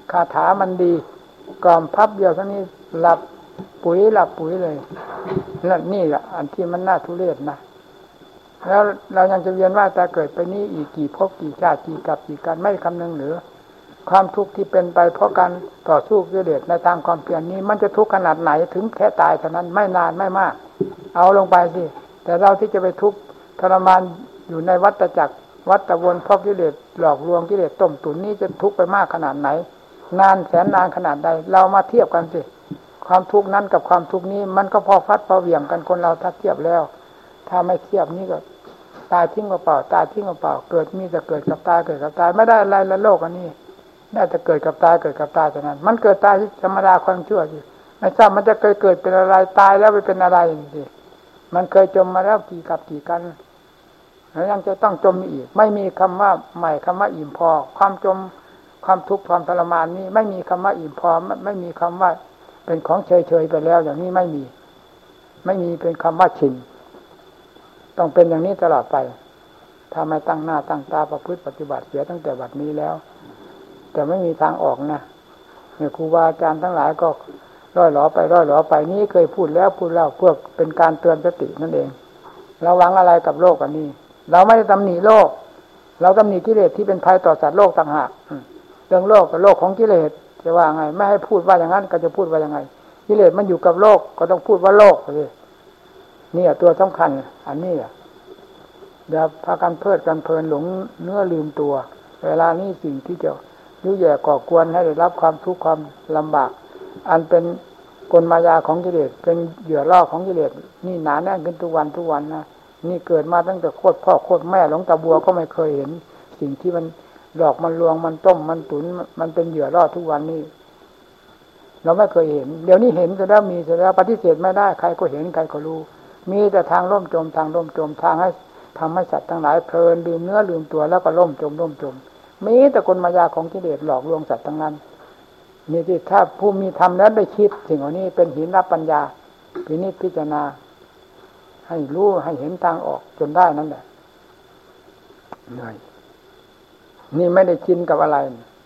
คาถามันดีกล่อมพับเดียวเท่านี้หลับปุ๋ยเลยนี่แหละอันที่มันน่าทุเรศนะแล้วเรายังจะเวียนว่าแต่เกิดไปนี้อีกกี่ภพกี่ชาติกี่กับกี่กันไม่คำนึงหรือความทุกข์ที่เป็นไปเพราะการต่อสู้กิเลสในทางความเพียรนี้มันจะทุกข์ขนาดไหนถึงแค่ตายเท่านั้นไม่นานไม่มากเอาลงไปสิแต่เราที่จะไปทุกข์ทรมานอยู่ในวัฏจักรวัฏวนเพราะกิเลสหลอกลวงกิเลสต้มตุ๋นนี้จะทุกข์ไปมากขนาดไหนนานแสนนานขนาดใดเรามาเทียบกันสิความทุกข์นั้นกับความทุกข์นี้มันก็พอฟัดพอเหวี่ยงกันคนเราถ้าเทียบแล้วถ้าไม่เทียบนี่ก็ตายทิ้งเปล่าตายทิ้งเปล่าเกิดมีแต่เกิดกับตายเกิดกับตายไม่ได้อะไรละโลกอันนี้ได้แต่เกิดกับตายเกิดกับตายเท่านั้นมันเกิดตายธรรมดาความชั่วอยู่ไม่ทราบมันจะเกิดเป็นอะไรตายแล้วไปเป็นอะไรสิมันเคยจมมาแล้วกี่กับกี่กันแล้วยังจะต้องจมอีกไม่มีคำว่าใหม่คำว่าอิ่มพอความจมความทุกข์ความทรมานนี้ไม่มีคำว่าอิ่มพอไม่มีคำว่าเป็นของเฉยๆไปแล้วอย่างนี้ไม่มีเป็นคำว่าชินต้องเป็นอย่างนี้ตลอดไปถ้าไม่ตั้งหน้าตั้งตาประพฤติปฏิบัติเสียตั้งแต่บัดนี้แล้วแต่ไม่มีทางออกนะเนี่ยครูบาอาจารย์ทั้งหลายก็ร่อยหลอไปนี้เคยพูดแล้วเพื่อเป็นการเตือนสตินั่นเองเราหวังอะไรกับโลกอันนี้เราไม่ได้ตำหนิโลกเราตำหนิกิเลสที่เป็นภัยต่อสัตว์โลกต่างหากเรื่องโลกกับโลกของกิเลสจะว่าไงไม่ให้พูดว่าอย่างนั้นก็จะพูดว่ายังไงกิเลสมันอยู่กับโลกก็ต้องพูดว่าโลกเลยนี่ตัวสำคัญอันนี้อย่าพากันเพลิดกันเพลินหลงเนื้อลืมตัวเวลานี้สิ่งที่จะยุ่ยแย่ก่อกวนให้ได้รับความทุกข์ความลำบากอันเป็นกลมายาของกิเลสเป็นเหยื่อล่อของกิเลสนี่หนาแน่นขึ้นทุกวันนะนี่เกิดมาตั้งแต่โคตรพ่อโคตรแม่หลวงตาบัวก็ไม่เคยเห็นสิ่งที่มันหลอกมันลวงมันต้มมันตุ๋นมันเป็นเหยื่อล่อทุกวันนี้เราไม่เคยเห็นเดี๋ยวนี้เห็นจะได้มีจะแล้วปฏิเสธไม่ได้ใครก็เห็นใครก็รู้มีแต่ทางล่มจมทางให้ทำให้สัตว์ทั้งหลายเพลินลืมเนื้อลืมตัวแล้วก็ล่มจมมีแต่กลมายาของกิเลสหลอกลวงสัตว์ทั้งนั้นนี่ที่ถ้าผู้มีธรรมแล้วได้คิดสิ่งเหล่านี้เป็นหินรับปัญญาพินิจพิจารณาให้รู้ให้เห็นทางออกจนได้นั่นแหละเหนื่อยนี่ไม่ได้ชินกับอะไร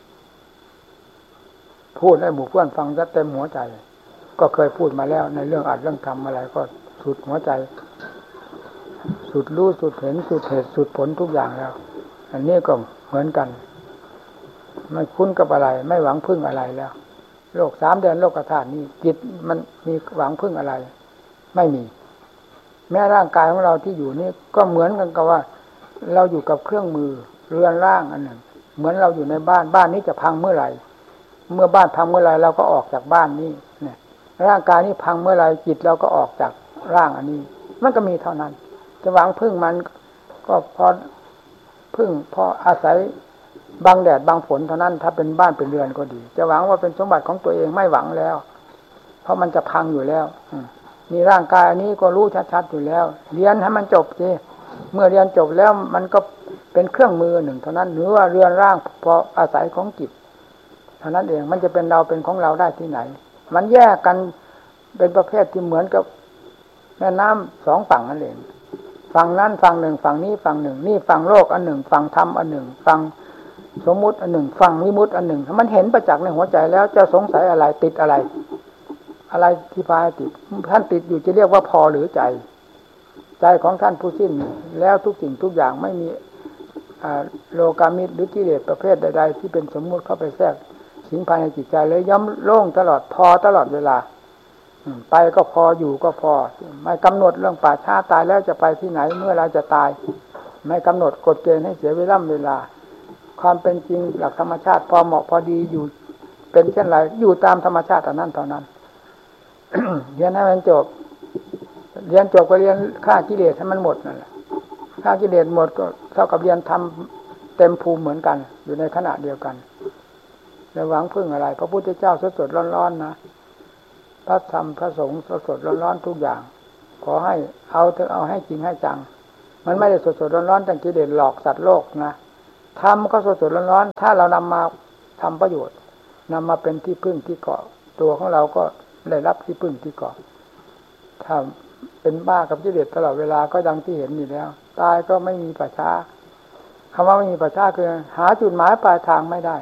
พูดให้หมู่เพื่อนฟังจะเต็มหัวใจก็เคยพูดมาแล้วในเรื่องอัดเรื่องทำอะไรก็สุดหัวใจสุดรู้สุดเห็นสุดเหตุสุดผลทุกอย่างแล้วอันนี้ก็เหมือนกันไม่คุ้นกับอะไรไม่หวังพึ่งอะไรแล้วโลก3 แดนโลกธาตุนี้จิตมันมีหวังพึ่งอะไรไม่มีแม้ร่างกายของเราที่อยู่นี่ก็เหมือนกันกับว่าเราอยู่กับเครื่องมือเรือนร่างอันหนึ่งเหมือนเราอยู่ในบ้านนี้จะพังเมื่อไหร่เมื่อบ้านพังเมื่อไหร่เราก็ออกจากบ้านนี้เนี่ยร่างกายนี้พังเมื่อไหร่จิตเราก็ออกจากร่างอันนี้มันก็มีเท่านั้นจะหวังพึ่งมันก็พออาศัยบังแดดบังฝนเท่านั้นถ้าเป็นบ้านเป็นเรือนก็ดีจะหวังว่าเป็นสมบัติของตัวเองไม่หวังแล้วเพราะมันจะพังอยู่แล้วนี่ร่างกายอันนี้ก็รู้ชัดๆอยู่แล้วเรียนให้มันจบสิเมื่อเรียนจบแล้วมันก็เป็นเครื่องมือหนึ่งเท่านั้นหรือว่าเรือนร่างพออาศัยของจิตเท่านั้นเองมันจะเป็นเราเป็นของเราได้ที่ไหนมันแยกกันเป็นประเภทที่เหมือนกับแม่น้ำ2 ฝั่งนั่นเองฝั่งนั้นฝั่งหนึ่งฝั่งนี้ฝั่งหนึ่งนี่ฝั่งโลกอันหนึ่งฝั่งธรรมอันหนึ่งฝั่งสมมุติอันหนึ่งฝั่งวิมุตติอันหนึ่งมันเห็นประจักษ์ในหัวใจแล้วจะสงสัยอะไรติดอะไรที่พาติดท่านติดอยู่จะเรียกว่าพอหรือใจของท่านผู้สิ้นแล้วทุกสิ่งทุกอย่างไม่มีโลกามิตรหรือกิเลสประเภทใดๆที่เป็นสมมุติเข้าไปแทรกสิงภายในจิตใจเลยย่อมโล่งตลอดพอตลอดเวลาไปก็พออยู่ก็พอไม่กำหนดเรื่องป่าช้าตายแล้วจะไปที่ไหนเมื่อเราจะตายไม่กำหนดกฎเกณฑ์ให้เสียเวลาความเป็นจริงหลักธรรมชาติพอเหมาะพอดีอยู่เป็นเช่นไรอยู่ตามธรรมชาติเท่านั้น เรียนให้มันจบเรียนจบก็เรียนฆ่ากิเลสให้มันหมดนั่นแหละฆ่ากิเลสหมดก็เท่ากับเรียนทำเต็มภูมิเหมือนกันอยู่ในขณะเดียวกันแล้วหวังพึ่งอะไรพระพุทธเจ้าสดๆร้อนๆนะพระธรรมพระสงฆ์สดๆร้อนๆทุกอย่างขอให้เอาให้จริงให้จังมันไม่ได้สดๆร้อนๆแต่กิเลสหลอกสัตว์โลกนะธรรมก็สดๆร้อนๆถ้าเรานำมาทำประโยชน์นำมาเป็นที่พึ่งที่เกาะตัวของเราก็ได้รับที่พึ่งที่เกาะถ้าเป็นบ้ากับกิเลสตลอดเวลาก็ดังที่เห็นอยู่แล้วตายก็ไม่มีป่าช้าคำว่าไม่มีป่าช้าคือหาจุดหมายปลายทางไม่ได้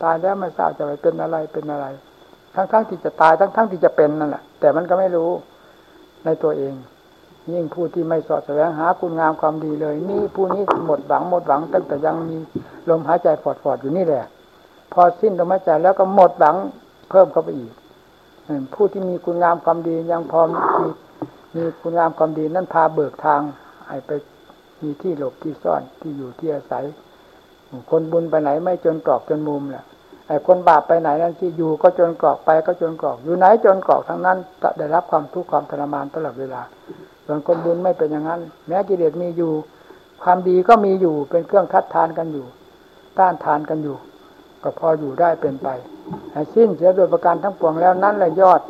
ตายแล้วไม่ทราบจะไปเป็นอะไรเป็นอะไรทั้งที่จะตายทั้งที่จะเป็นนั่นแหละแต่มันก็ไม่รู้ในตัวเองยิ่งผู้ที่ไม่สอดแสวงหาคุณงามความดีเลยนี่ผู้นี้หมดหวังตั้งแต่ยังมีลมหายใจฟอดๆอยู่นี่แหละพอสิ้นลมหายใจแล้วก็หมดหวังเพิ่มเข้าไปอีกผู้ที่มีคุณงามความดียังพอมีคุณงามความดีนั่นพาเบิกทางให้ไปมีที่หลบที่ซ่อนที่อยู่ที่อาศัยคนบุญไปไหนไม่จนกรอกจนมุมแหละไอ้คนบาปไปไหนนั่นที่อยู่ก็จนกรอกไปก็จนกรอกอยู่ไหนจนกรอกทั้งนั้นจะได้รับความทุกข์ความทรมานตลอดเวลาส่วนคนบุญไม่เป็นอย่างนั้นแม้กิเลสมีอยู่ความดีก็มีอยู่เป็นเครื่องทัดทานกันอยู่ต้านทานกันอยู่ก็พออยู่ได้เป็นไปสิ้นเสียโดยประการทั้งปวงแล้วนั่นแหละยอด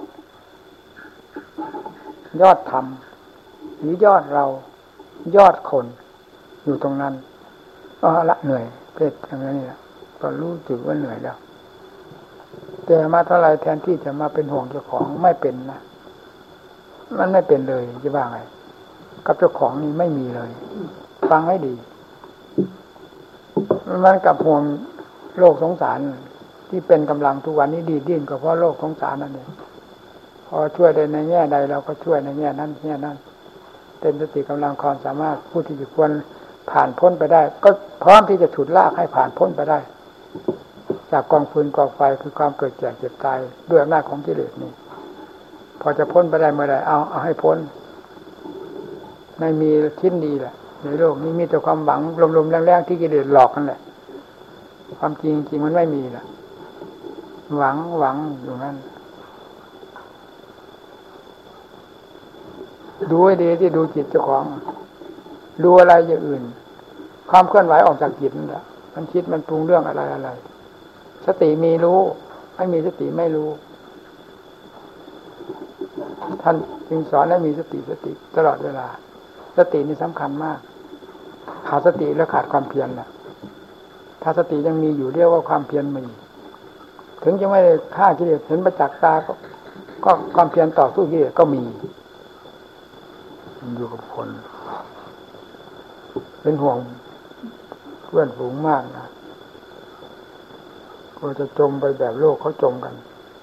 ธรรมหรือยอดเรายอดคนอยู่ตรงนั้นละเหนื่อยเพศอย่างนี้นะก็รู้สึกว่าเหนื่อยแล้วแต่มาเท่าไรแทนที่จะมาเป็นห่วงเจ้าของไม่เป็นนะมันไม่เป็นเลยจะว่าไงกับเจ้าของนี่ไม่มีเลยฟังให้ดีมันกับห่วงโลกสงสารที่เป็นกำลังทุกวันนี้ดีดิ้นก็เพราะโลกสงสารนั่นเองพอช่วยได้ในแง่ใดเราก็ช่วยในแง่นั้นเต็มสติกำลังความสามารถผู้ที่จะควรผ่านพ้นไปได้ก็พร้อมที่จะฉุดลากให้ผ่านพ้นไปได้จากกองฟืนกองไฟคือความเกิดแก่เจ็บตายด้วยอำนาจของกิเลสนี่พอจะพ้นไปได้เมื่อไรเอาให้พ้นไม่มีชิ้นดีแหละในโลกนี้มีแต่ความหวังลมๆแรงๆที่กิเลสหลอกนั่นแหละความจริงมันไม่มีแหละหวังอยู่นั่นดูให้ดีที่ดูจิตเจ้าของดูอะไรอย่างอื่นความเคลื่อนไหวออกจากจิตนั่นแหละมันคิดมันปรุงเรื่องอะไรสติมีรู้ไม่มีสติไม่รู้ท่านจึงสอนให้มีสติตลอดเวลาสตินี่สำคัญมากขาดสติแล้วขาดความเพียรน่ะถ้าสติยังมีอยู่เรียกว่าความเพียรมีถึงจะไม่ได้ฆ่ากิเลสเห็นประจักษ์ตาก็ความเพียรต่อสู้กิเลสก็มีอยู่กับคนเป็นห่วงเพื่อนฝูงมากนะก็จะจมไปแบบโลกเขาจมกัน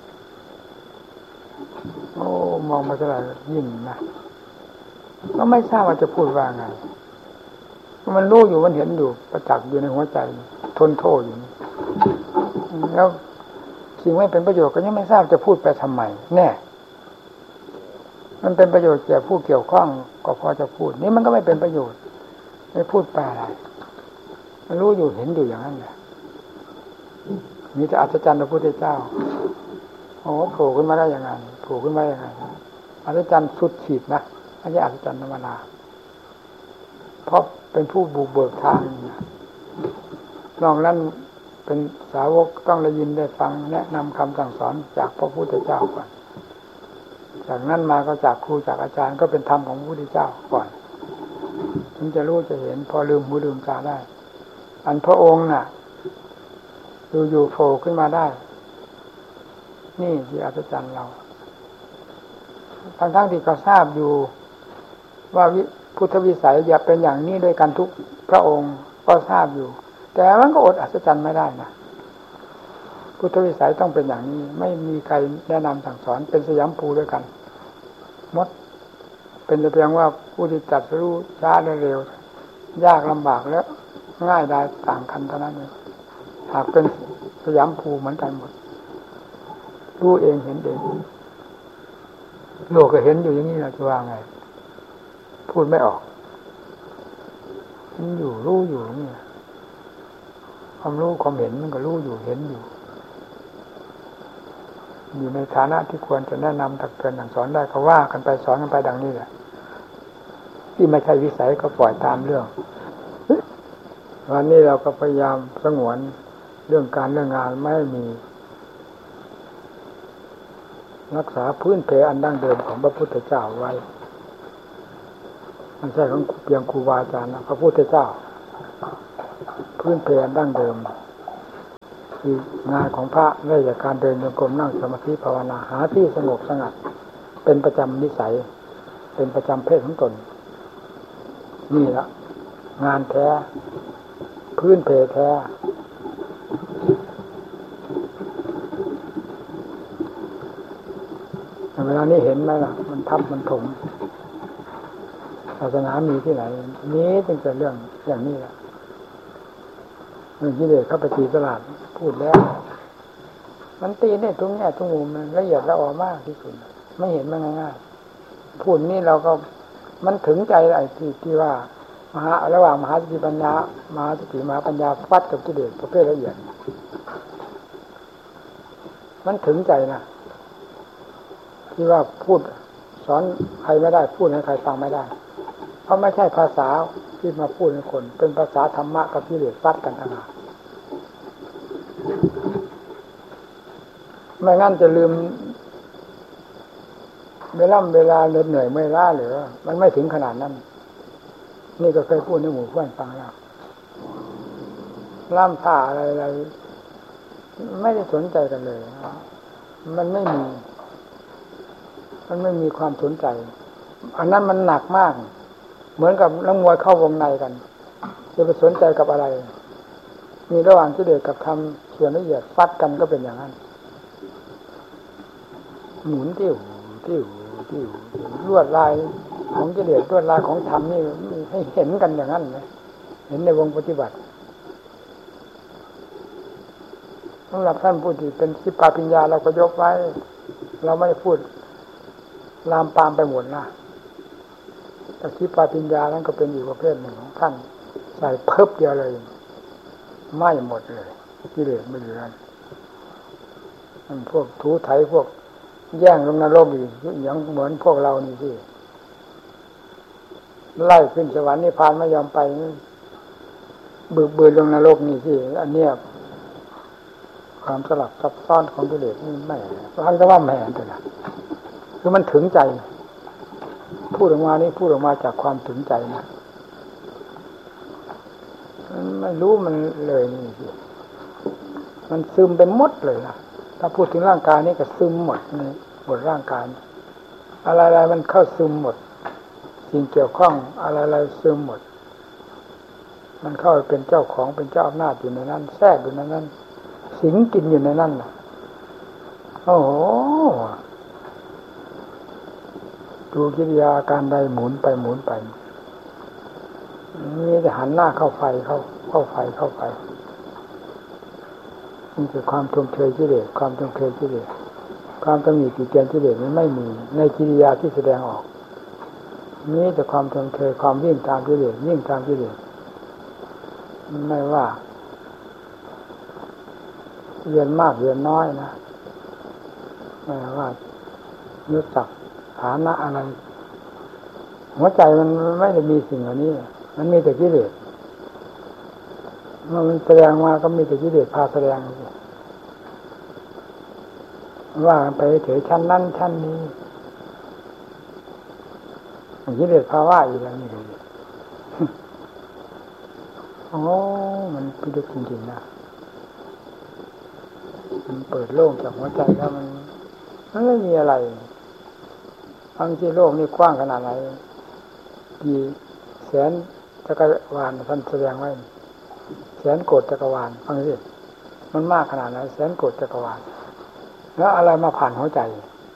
โอ้มองมาเท่าไหร่ยิ่งนะก็ไม่ทราบว่าจะพูดว่าไงมันรู้อยู่มันเห็นอยู่ประจักษ์อยู่ในหัวใจทนโทษอยู่แล้วสิ่งไม่เป็นประโยชน์ก็ยังไม่ทราบจะพูดไปทำไมแน่มันเป็นประโยชน์แก่ผู้เกี่ยวข้องก็พอจะพูดนี่มันก็ไม่เป็นประโยชน์ไม่พูดไปอะไรมันรู้อยู่เห็นอยู่อย่างนั้นแหละมีแต่อัศจรรย์พระพุทธเจ้าโอ้โผล่ขึ้นมาได้ยังไงโผล่ขึ้นมาได้ยังไงอัศจรรย์สุดขีดนะไม่ใช่อัศจรรย์ธรรมดาเพราะเป็นผู้บุกเบิกทางนอกนั้นเป็นสาวกต้องได้ยินได้ฟังแนะนำคำสั่งสอนจากพระพุทธเจ้าก่อนจากนั้นมาก็จากครูจากอาจารย์ก็เป็นธรรมของพระพุทธเจ้าก่อนถึงจะรู้จะเห็นพอลืมหูลืมตาได้อันพระองค์น่ะอยู่โผล่ขึ้นมาได้นี่ที่อัศจรรย์เราทั้งที่เขาทราบอยู่ว่าพุทธวิสัยอย่าเป็นอย่างนี้ด้วยกันทุกพระองค์ก็ทราบอยู่แต่มันก็อดอัศจรรย์ไม่ได้นะพุทธวิสัยต้องเป็นอย่างนี้ไม่มีใครแนะนำสั่งสอนเป็นสยามภูด้วยกันมดเป็นแต่เพียงว่าผู้ที่จัดรู้ช้าและเร็วยากลำบากและง่ายได้ต่างกันเท่านั้นเองหากเป็นสยามภูเหมือนกันหมดรู้เองเห็นเองโลกก็เห็นอยู่อย่างนี้นะจะว่าไงพูดไม่ออกมันอยู่รู้อยู่นี่ความรู้ความเห็นมันก็รู้อยู่เห็นอยู่ในฐานะที่ควรจะแนะนำตักเตือนสั่งสอนได้ก็ว่ากันไปสอนกันไปดังนี้แหละที่ไม่ใช่วิสัยก็ปล่อยตามเรื่องวันนี้เราก็พยายามสงวนเรื่องการเรื่องงานไม่มีรักษาพื้นเพอันดั้งเดิมของพระพุทธเจ้าไว้มันใช่ของเพียงครูบาอาจารย์นะพระพุทธเจ้าพื้นเพอันดั้งเดิมคืองานของพระได้จากการเดินโยกมนั่งสมาธิภาวนาหาที่สงบสงัดเป็นประจำนิสัยเป็นประจำเพศของตนนี่ละงานแท้พื้นเพแท้ณะนี้เห็นไหมล่ะมันทับมันถมศาสนามีที่ไหนนี้จึงเป็นเรื่องอย่างนี้แหละเรื่องกิเลสเข้าไปตีตลาดพูดแล้วมันตีเนี่ยทุกแง่ทุกมุมมันละเอียดละออมากที่สุดไม่เห็นมันง่ายๆพูดนี่เราก็มันถึงใจไอ้ที่ว่ามหาระหว่างมหาสติปัญญามหาสติมหาปัญญาฟัดกับกิเลสประเภทละเอียดมันถึงใจนะที่ว่าพูดสอนใครไม่ได้พูดให้ใครฟังไม่ได้เพราะไม่ใช่ภาษาที่มาพูดให้คนเป็นภาษาธรรมะกับกิเลสฟัดกันต่างหากไม่งั้นจะลืมเวลาเหนื่อยไม่ล้าหรือมันไม่ถึงขนาดนั้นนี่ก็เคยพูดในหมู่เพื่อนฟังแล้วล่ำท่าอะไรไม่ได้สนใจกันเลยมันไม่มีความสนใจอันนั้นมันหนักมากเหมือนกับนักมวยเข้าวงในกันจะไปสนใจกับอะไรมีระหว่างกิเลสกับธรรมส่วนละเอียดฟัดกันก็เป็นอย่างนั้นหมุนติ้วลวดลายของกิเลสลวดลายของธรรมนี่ให้เห็นกันอย่างนั้นนะเห็นในวงปฏิบัติสำหรับท่านผู้ที่เป็นสิปปาปัญญาเราก็ยกไว้เราไม่พูดลามปามไปหมดนะแต่สิปปาปัญญานั้นก็เป็นอีกประเภทหนึ่งของท่านใส่เพิ่มเดียวเลยไม่หมดเลยกิเลสไม่เหลือมันพวกถูไถพวกแย่งลงนรกอีกอย่างเหมือนพวกเรานี่สิไล่ขึ้นสวรรค์นิพพานไม่ยอมไปบืนลงนรกนี่สิอันเนี้ยความสลับซับซ้อนของกิเลสนี่ไม่ฟังแต่ว่าแม่แต่ละคือมันถึงใจพูดออกมานี่พูดออกมาจากความถึงใจนะมันไม่รู้มันเลยนี่สิมันซึมไปหมดเลยนะถ้าพูดถึงร่างกายนี่ก็ซึมหมดนี่หมดร่างกายอะไรๆมันเข้าซึมหมดสิ่งเกี่ยวข้องอะไรๆซึมหมดมันเข้าไปเป็นเจ้าของเป็นเจ้าอำนาจอยู่ในนั้นแทรกอยู่ในนั้นสิงกินอยู่ในนั้นโอ้โหดูกิริยาการใดหมุนไปนี่จะหันหน้าเข้าไฟเข้าไฟนี่คือความทมเทกิเลสความทมเทกิเลสความตำหนิติเตียนกิเลสมันไม่มีในกิริยาที่แสดงออกนี่แต่ความทมเทความวิ่งตามกิเลสไม่ว่าเรียนมากเรียนน้อยนะไม่ว่ารู้จักฐานะอะไรหัวใจมันไม่ได้มีสิ่งเหล่านี้มันมีแต่กิเลสมันแสดงมาก็มีแต่กิเลสพาแสดงว่าไปเฉยชั้นนั้นชั้นนี้กิเลสภาวะอีกแล้วนี่เลยโอ้มันพิลึกจริงๆนะมันเปิดโล่งจากหัวใจแล้วมันไม่มีอะไรทั้งที่โลกนี่กว้างขนาดไหนกี่แสนจักรวาลท่านแสดงไว้แสนโกฏจักรวาลฟังสิมันมากขนาดไหนแสนโกฏจักรวาลแล้วอะไรมาผ่านหัวใจ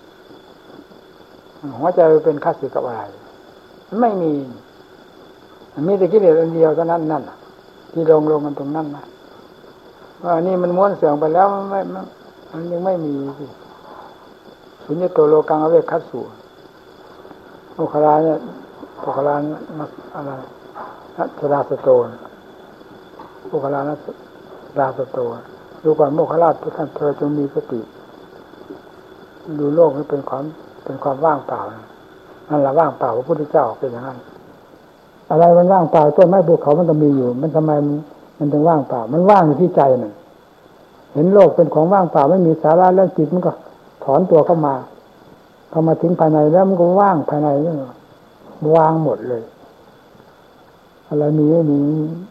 เป็นข้าศึกกับอะไรไม่มีแต่กิเลสอันเดียวเท่านั้นนั่นที่ลงกันตรงนั้นนะว่านี่มันม้วนเสื่อมไปแล้วมันยังไม่มีสิสุญญโตโลกังอเวคัสสุโมคคลาเนี่ยโมคคลาอะไรนัสราสโตนโมคคลานัสราสโตนดูก่อนโมคคลาทุกท่านเธอจงมีสติดูโลกให้เป็นความว่างเปล่านั่นแหละว่างเปล่าพระพุทธเจ้าเป็นอย่างนั้นอะไรมันว่างเปล่าต้นไม้ภูเขามันก็มีอยู่มันทำไมมันถึงว่างเปล่ามันว่างอยู่ที่ใจนั่นเห็นโลกเป็นของว่างเปล่าไม่มีสาระแล้วจิตมันก็ถอนตัวเข้ามาถึงภายในแล้วมันก็ว่างภายในนี่วางหมดเลยอะไรมีไม่มี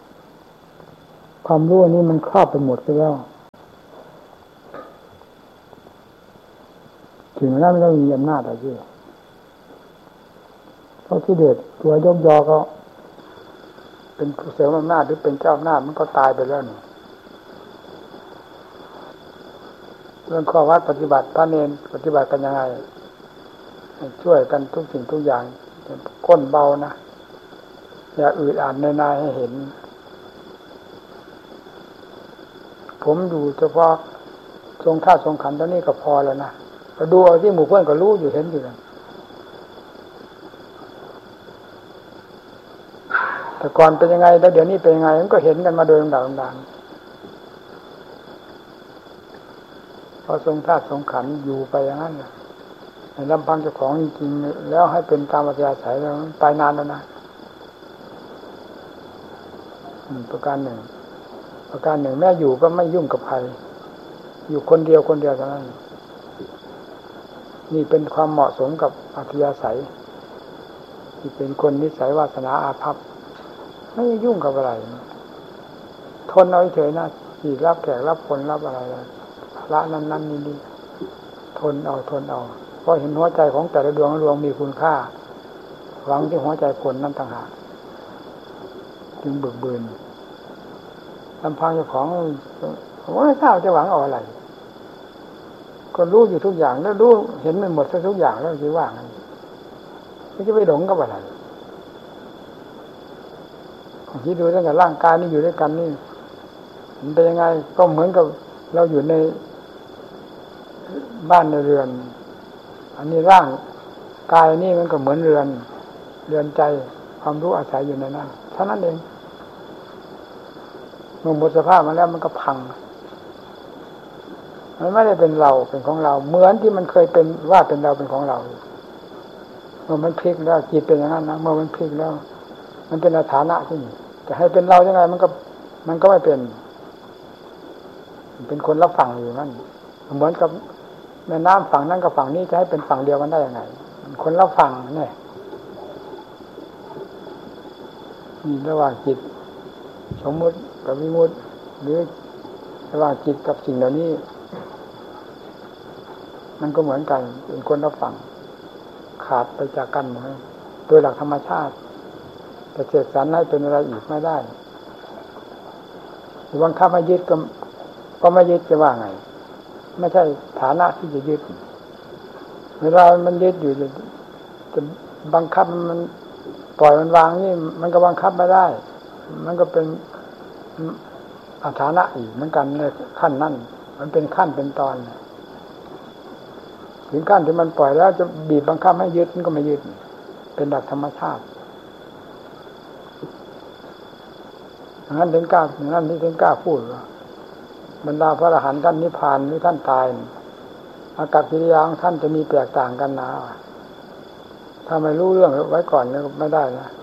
ความรู้นี้มันครอบไปหมดไปแล้วถึงนั้นไม่ต้องมีอำนาจอะไรเพราะที่เด็ดตัวยกยอก็เป็นผู้เสริมอำนาจหรือเป็นเจ้าอำนาจมันก็ตายไปแล้วนี่เรื่องข้อวัดปฏิบัติพระเนรปฏิบัติกันยังไงช่วยกันทุกสิ่งทุกอย่างก้นเบานะอย่าอืดอัดในนายให้เห็นผมอยู่เฉพาะทรงท่าทรงขันตอนนี้ก็พอแล้วนะก็ดูเอาที่หมู่เพื่อนก็รู้อยู่เห็นอยู่นะแต่ก่อนเป็นยังไงแล้วเดี๋ยวนี้เป็นยังไงมันก็เห็นกันมาโดยลำดับพอทรงท่าทรงขันอยู่ไปอย่างนั้นลำพังเจ้าของจริงๆแล้วให้เป็นตามอัธยาศัยแล้วตายนานแล้วนะประการหนึ่งแม่อยู่ก็ไม่ยุ่งกับใครอยู่คนเดียวเท่านั้นนี่เป็นความเหมาะสมกับอัธยาศัยที่เป็นคนนิสัยวาสนาอาภัพไม่ยุ่งกับอะไรทนเอาเฉยนะที่รับแขกรับคนรับอะไรละนั้นนี่ทนเอาเพราะเห็นหัวใจของแต่ละดวงมีคุณค่าหวังที่หัวใจคนนั้นต่างหากจึงเบิกบืนลำพังเจ้าของผมไม่ทราบจะหวังเอาอะไรคนรู้อยู่ทุกอย่างแล้วรู้เห็นมันหมดทุกอย่างแล้วจะว่างั้นไม่จะไปหลงกับอะไรคิดดูตั้งแต่ร่างกายนี่อยู่ด้วยกันนี่มันเป็นยังไงก็เหมือนกับเราอยู่ในบ้านในเรือนอันนี้ร่างกายนี่มันก็เหมือนเรือนใจความรู้อาศัยอยู่ในนั้นเท่านั้นเองเมื่อหมดสภาพมาแล้วมันก็พังมันไม่ได้เป็นเราเป็นของเราเหมือนที่มันเคยเป็นว่าเป็นเราเป็นของเราเมื่อมันพลิกแล้วจิตเป็นอย่างนั้นนะเมื่อมันพลิกแล้วมันเป็นฐานะที่นี่จะให้เป็นเรายังไงมันก็ไม่เป็นคนรับฟังอยู่นั่นเหมือนกับแม่น้ำฝั่งนั้นกับฝั่งนี้จะให้เป็นฝั่งเดียวกันได้ยังไงคนรับฟังเนี่ยนี่ระหว่างจิตสมมุติกับวิมุตติหรือระหว่างจิตกับสิ่งเหล่านี้มันก็เหมือนกันเป็นคนรับฟังขาดไปจากกันหมดโดยหลักธรรมชาติแต่เสกสรรให้เป็นอะไรอีกไม่ได้หรือบังคับให้ยึดก็ไม่ยึดจะว่าไงไม่ใช่ฐานะที่จะยึดเวลามันยึดอยู่จะบังคับมันปล่อยมันวางนี่มันก็บังคับไม่ได้มันก็เป็นฐานะอีกเหมือนกันในขั้นนั้นมันเป็นขั้นเป็นตอนถึงขั้นที่มันปล่อยแล้วจะบีบบังคับให้ยึดมันก็ไม่ยึดเป็นหลักธรรมชาติงั้นถึงกล้านั่นนี่ถึงกล้าพูดว่าบรรดาพระอรหันต์ท่านนิพพานหรือท่านตายอากัปกิริยาของท่านจะมีแตกต่างกันนะถ้าไม่รู้เรื่องไว้ก่อนเนี่ยไม่ได้นะ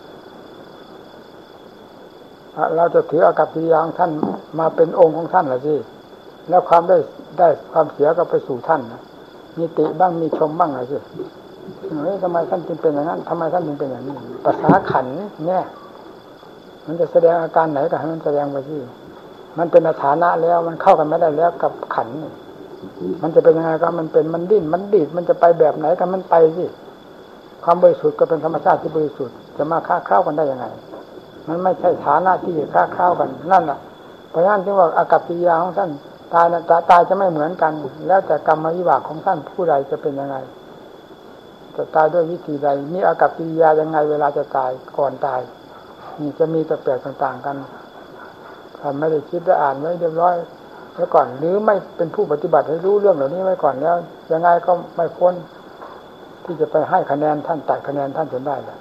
เราจะถืออากัปกิริยาของท่านมาเป็นองค์ของท่านเหรอสิแล้วความได้ความเสียก็ไปสู่ท่านนะมีติบ้างมีชมบ้างเหรอสิทำไมท่านจึงเป็นอย่างนั้นทำไมท่านจึงเป็นอย่างนี้ภาษาขันเนี่ยมันจะแสดงอาการไหนก็ให้มันแสดงไปที่มันเป็นฐานะแล้วมันเข้ากันไม่ได้แล้วกับขันมันจะเป็นยังไงก็มันเป็นมันดิ้นมันดีดมันจะไปแบบไหนกันมันไปสิความบริสุทธิ์ก็เป็นธรรมชาติที่บริสุทธิ์จะมาค้าเข้ากันได้ยังไงมันไม่ใช่ฐานะที่จะค้าเข้ากันนั่นแหละเพราะฉะนั้นที่ว่าอากัปกิริยาของท่านตายนะตายจะไม่เหมือนกันแล้วแต่กรรมวิบากของท่านผู้ใดจะเป็นยังไงจะตายด้วยวิธีใดมีอากัปกิริยายังไงเวลาจะตายก่อนตายนี่จะมีแปลกต่างๆกันถ้าไม่ได้คิดได้อ่านไว้เรียบร้อยไว้ก่อนหรือไม่เป็นผู้ปฏิบัติให้รู้เรื่องเหล่านี้ไว้ก่อนแล้วยังไงก็ไม่พ้นที่จะไปให้คะแนนท่านตัดคะแนนท่านจนได้แหละ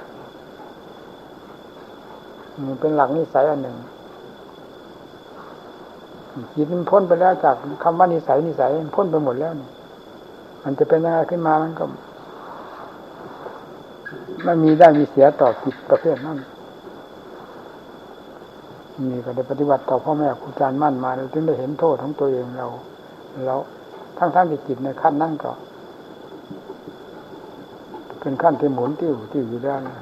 มันเป็นหลักนิสัยอันหนึ่งจิตมันพ้นไปแล้วจากคำว่านิสัยมันพ้นไปหมดแล้วมันจะเป็นยังไงขึ้นมามันก็ไม่มีได้มีเสียต่อจิตประเภทนั้นนี่ก็ได้ปฏิบัติต่อพ่อแม่ครูอาจารย์มั่นมาเราจึงได้เห็นโทษของตัวเองเราทั้งที่จิตในขั้นนั้นก็เป็นขั้นที่หมุนติ้วอยู่แล้วนะ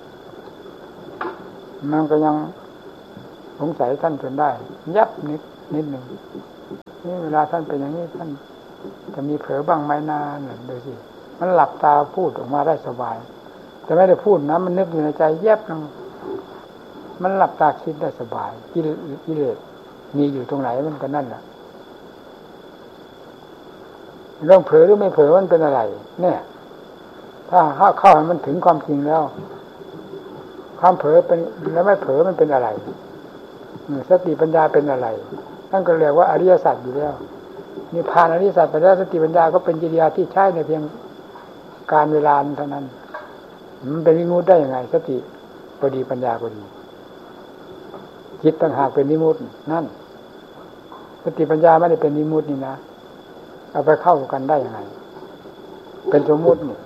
มันก็ยังสงสัยท่านจนได้ยับนิดหนึ่งนี่เวลาท่านเป็นอย่างนี้ท่านจะมีเผลอบ้างไหมนานดูสิมันหลับตาพูดออกมาได้สบายแต่ไม่ได้พูดนะมันนึกอยู่ในใจแยบนึงมันหลับตาคิดได้สบายกิเลสมีอยู่ตรงไหนมันก็นั่นแหละเรื่องเผลอหรือไม่เผลอมันเป็นอะไรเนี่ยถ้าเข้าให้มันถึงความจริงแล้วความเผลอเป็นแล้วไม่เผลอมันเป็นอะไรสติปัญญาเป็นอะไรนั่นก็เรียกว่าอริยสัจอยู่แล้วนี่ผ่านอริยสัจไปแล้วสติปัญญาก็เป็นกิริยาที่ใช้ในเพียงการเวลาเท่านั้นมันเป็นวิมุตติได้ยังไงสติก็ดีปัญญาก็ดีจิตต่างหากเป็นวิมุตตินั่นสติปัญญาไม่ได้เป็นวิมุตตินี่นะเอาไปเข้ากันได้ยังไงเป็นสมมุตินี่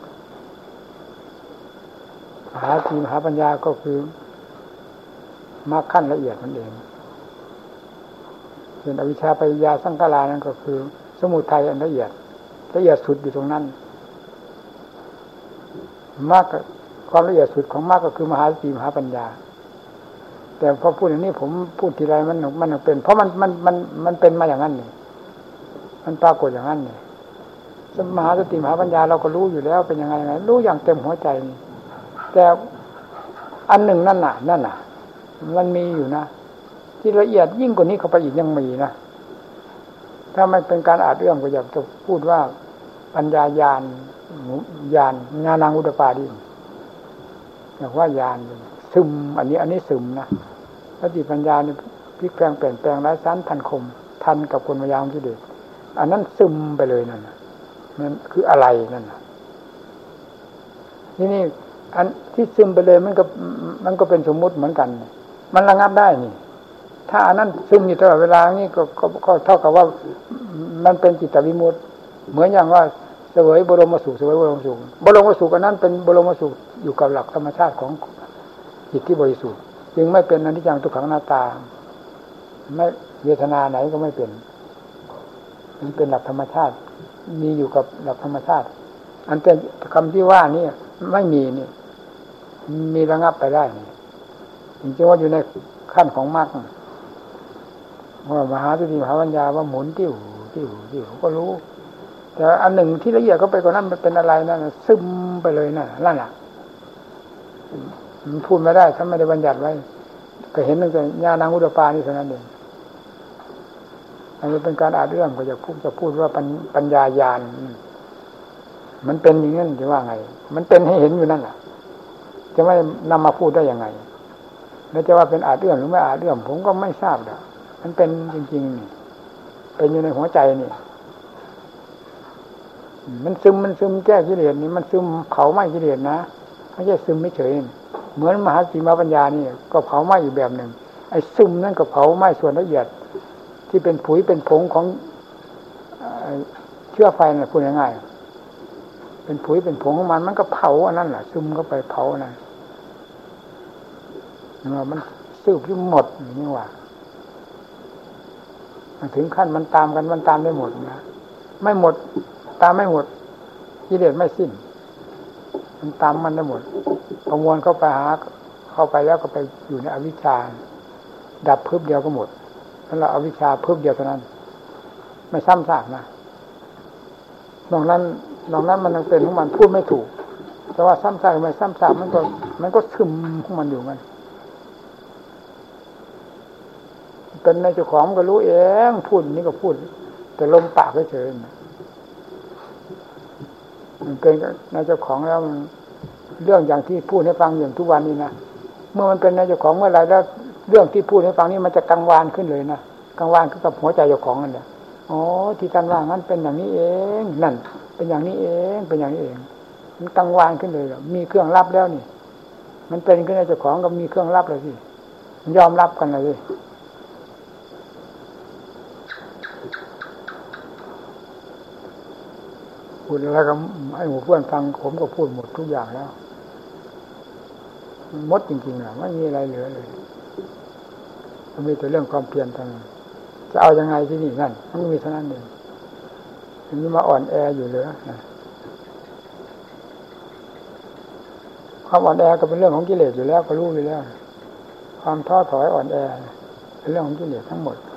หาทีมหาปัญญาก็คือมากขั้นละเอียดมันเองเป็นอวิชชาปัญญาสังขารานั่นก็คือสมุทัยอันละเอียดสุดอยู่ตรงนั้นมากความละเอียดสุดของมากก็คือมหาสติมหาปัญญาแต่พอพูดอย่างนี้ผมพูดทีไรมันเป็นเพราะมันเป็นมาอย่างนั้นนี่มันปรากฏอย่างนั้นนี่มหาสติมหาปัญญาเราก็รู้อยู่แล้วเป็นยังไงรู้อย่างเต็มหัวใจนี่แต่อันหนึ่งนั่นน่ะมันมีอยู่นะที่ละเอียดยิ่งกว่านี้เข้าไปอีกยังมีนะถ้ามันเป็นการอาจเอื้อมก็อยากจะพูดว่าปัญญาญาณญาณังอุตปาดิอยากว่าญาณซึมอันนี้ซึมนะสติปัญญานี่พลิกแปลงเปลี่ยนแปลงไร้ชั้นทันคมทันกับคนพยายามที่เด็ดอันนั้นซึมไปเลยนั่นคืออะไรนั่นนี่อันที่ซึมไปเลยมันก็เป็นสมมุติเหมือนกันมันระงับได้นี่ถ้าอันนั้นซึมอยู่ตลอดเวลานี่ก็เท่ากับว่ามันเป็นจิตวิมุตติเหมือนอย่างว่าเสวยบรมสุขอันนั้นเป็นบรมสุขอยู่กับหลักธรรมชาติของจิตที่บริสุทธิ์จึงไม่เป็นอนิจจังทุกขังอนัตตาไม่เวทนาไหนก็ไม่เป็นมันเป็นหลักธรรมชาติมีอยู่กับหลักธรรมชาติอันเป็นคำที่ว่านี่ไม่มีนี่มีระงับไปได้นี่จริงๆว่าอยู่ในขั้นของมรรคว่ามหาสติมหาปัญญาว่าหมุนติ้วก็รู้แต่อันหนึ่งที่ละเอียดก็ไปกว่านั้นมันเป็นอะไรนั่นซึมไปเลยนั่นแหละมันพูดไม่ได้ถ้าไม่ได้บัญญัติไว้ก็เห็นตั้งแต่ญาณังอุตปานี่เท่านั้นเองอันนี้เป็นการอาจเรื่องก็จะพูดว่าปัญญาญาณมันเป็นอย่างนั้นจะว่าไงมันเป็นให้เห็นอยู่นั่นแหละจะไม่นำมาพูดได้ยังไงแล้วจะว่าเป็นอาจเรื่องหรือไม่อาจเรื่องผมก็ไม่ทราบแล้วมันเป็นจริงๆนี่เป็นอยู่ในหัวใจนี่มันซึมแก้กิเลสนี่มันซึมเผาไหม้กิเลสนะไม่ใช่ซึมไม่เฉยเหมือนมหาสติมหาปัญญานี่ก็เผาไหม้อยู่แบบหนึ่งไอ้ซึมนั่นก็เผาไหม้ส่วนละเอียดที่เป็นผุยเป็นผงของเชื้อไฟน่ะพูดง่ายๆเป็นผุยเป็นผงของมันก็เผาอันนั้นแหละซึมเข้าไปเผานั่นมันซึมที่หมดนี่ว่าถึงขั้นมันตามกันมันตามได้หมดนะไม่หมดตามไม่หมดกิเลสไม่สิ้นมันตามมันได้หมดประมวลเข้าไปเข้าไปแล้วก็ไปอยู่ในอวิชชาดับพึบเดียวก็หมดนั่นแหละอวิชชาพึบเดียวเท่านั้นไม่ซ้ำซากนะนอกนั้นมันเป็นของมันพูดไม่ถูกแต่ว่าซ้ำซากไม่ซ้ำซากมันก็ซึมของมันอยู่มันเป็นในเจ้าของก็รู้เองพูดนี่ก็พูดแต่ลมปากเฉยๆมันเป็นในเจ้าของแล้วมันเรื่องอย่างที่พูดให้ฟังอย่างทุกวันนี้นะเมื่อมันเป็นในเจ้าของเมื่อไรแล้วเรื่องที่พูดให้ฟังนี่มันจะกังวานขึ้นเลยนะกังวานขึ้นกับหัวใจเจ้าของนั่นแหละอ๋อที่ท่านว่างั้นเป็นอย่างนี้เองนั่นเป็นอย่างนี้เองเป็นอย่างนี้เองมันกังวานขึ้นเลยมีเครื่องรับแล้วนี่มันเป็นขึ้นในเจ้าของก็มีเครื่องรับเลยสิยอมรับกันเลยพูดแล้วก็ให้หมู่เพื่อนฟังผมก็พูดหมดทุกอย่างแล้วหมดจริงๆนะไม่มีอะไรเหลือเลยมันมีแต่เรื่องความเพียรเท่านั้นจะเอายังไงที่นี่นั่นมันมีเท่านั้นเองถึงมาอ่อนแออยู่เลยความอ่อนแอก็เป็นเรื่องของกิเลสอยู่แล้วก็รู้อยู่แล้วความท้อถอยอ่อนแอเป็นเรื่องของกิเลสทั้งหมด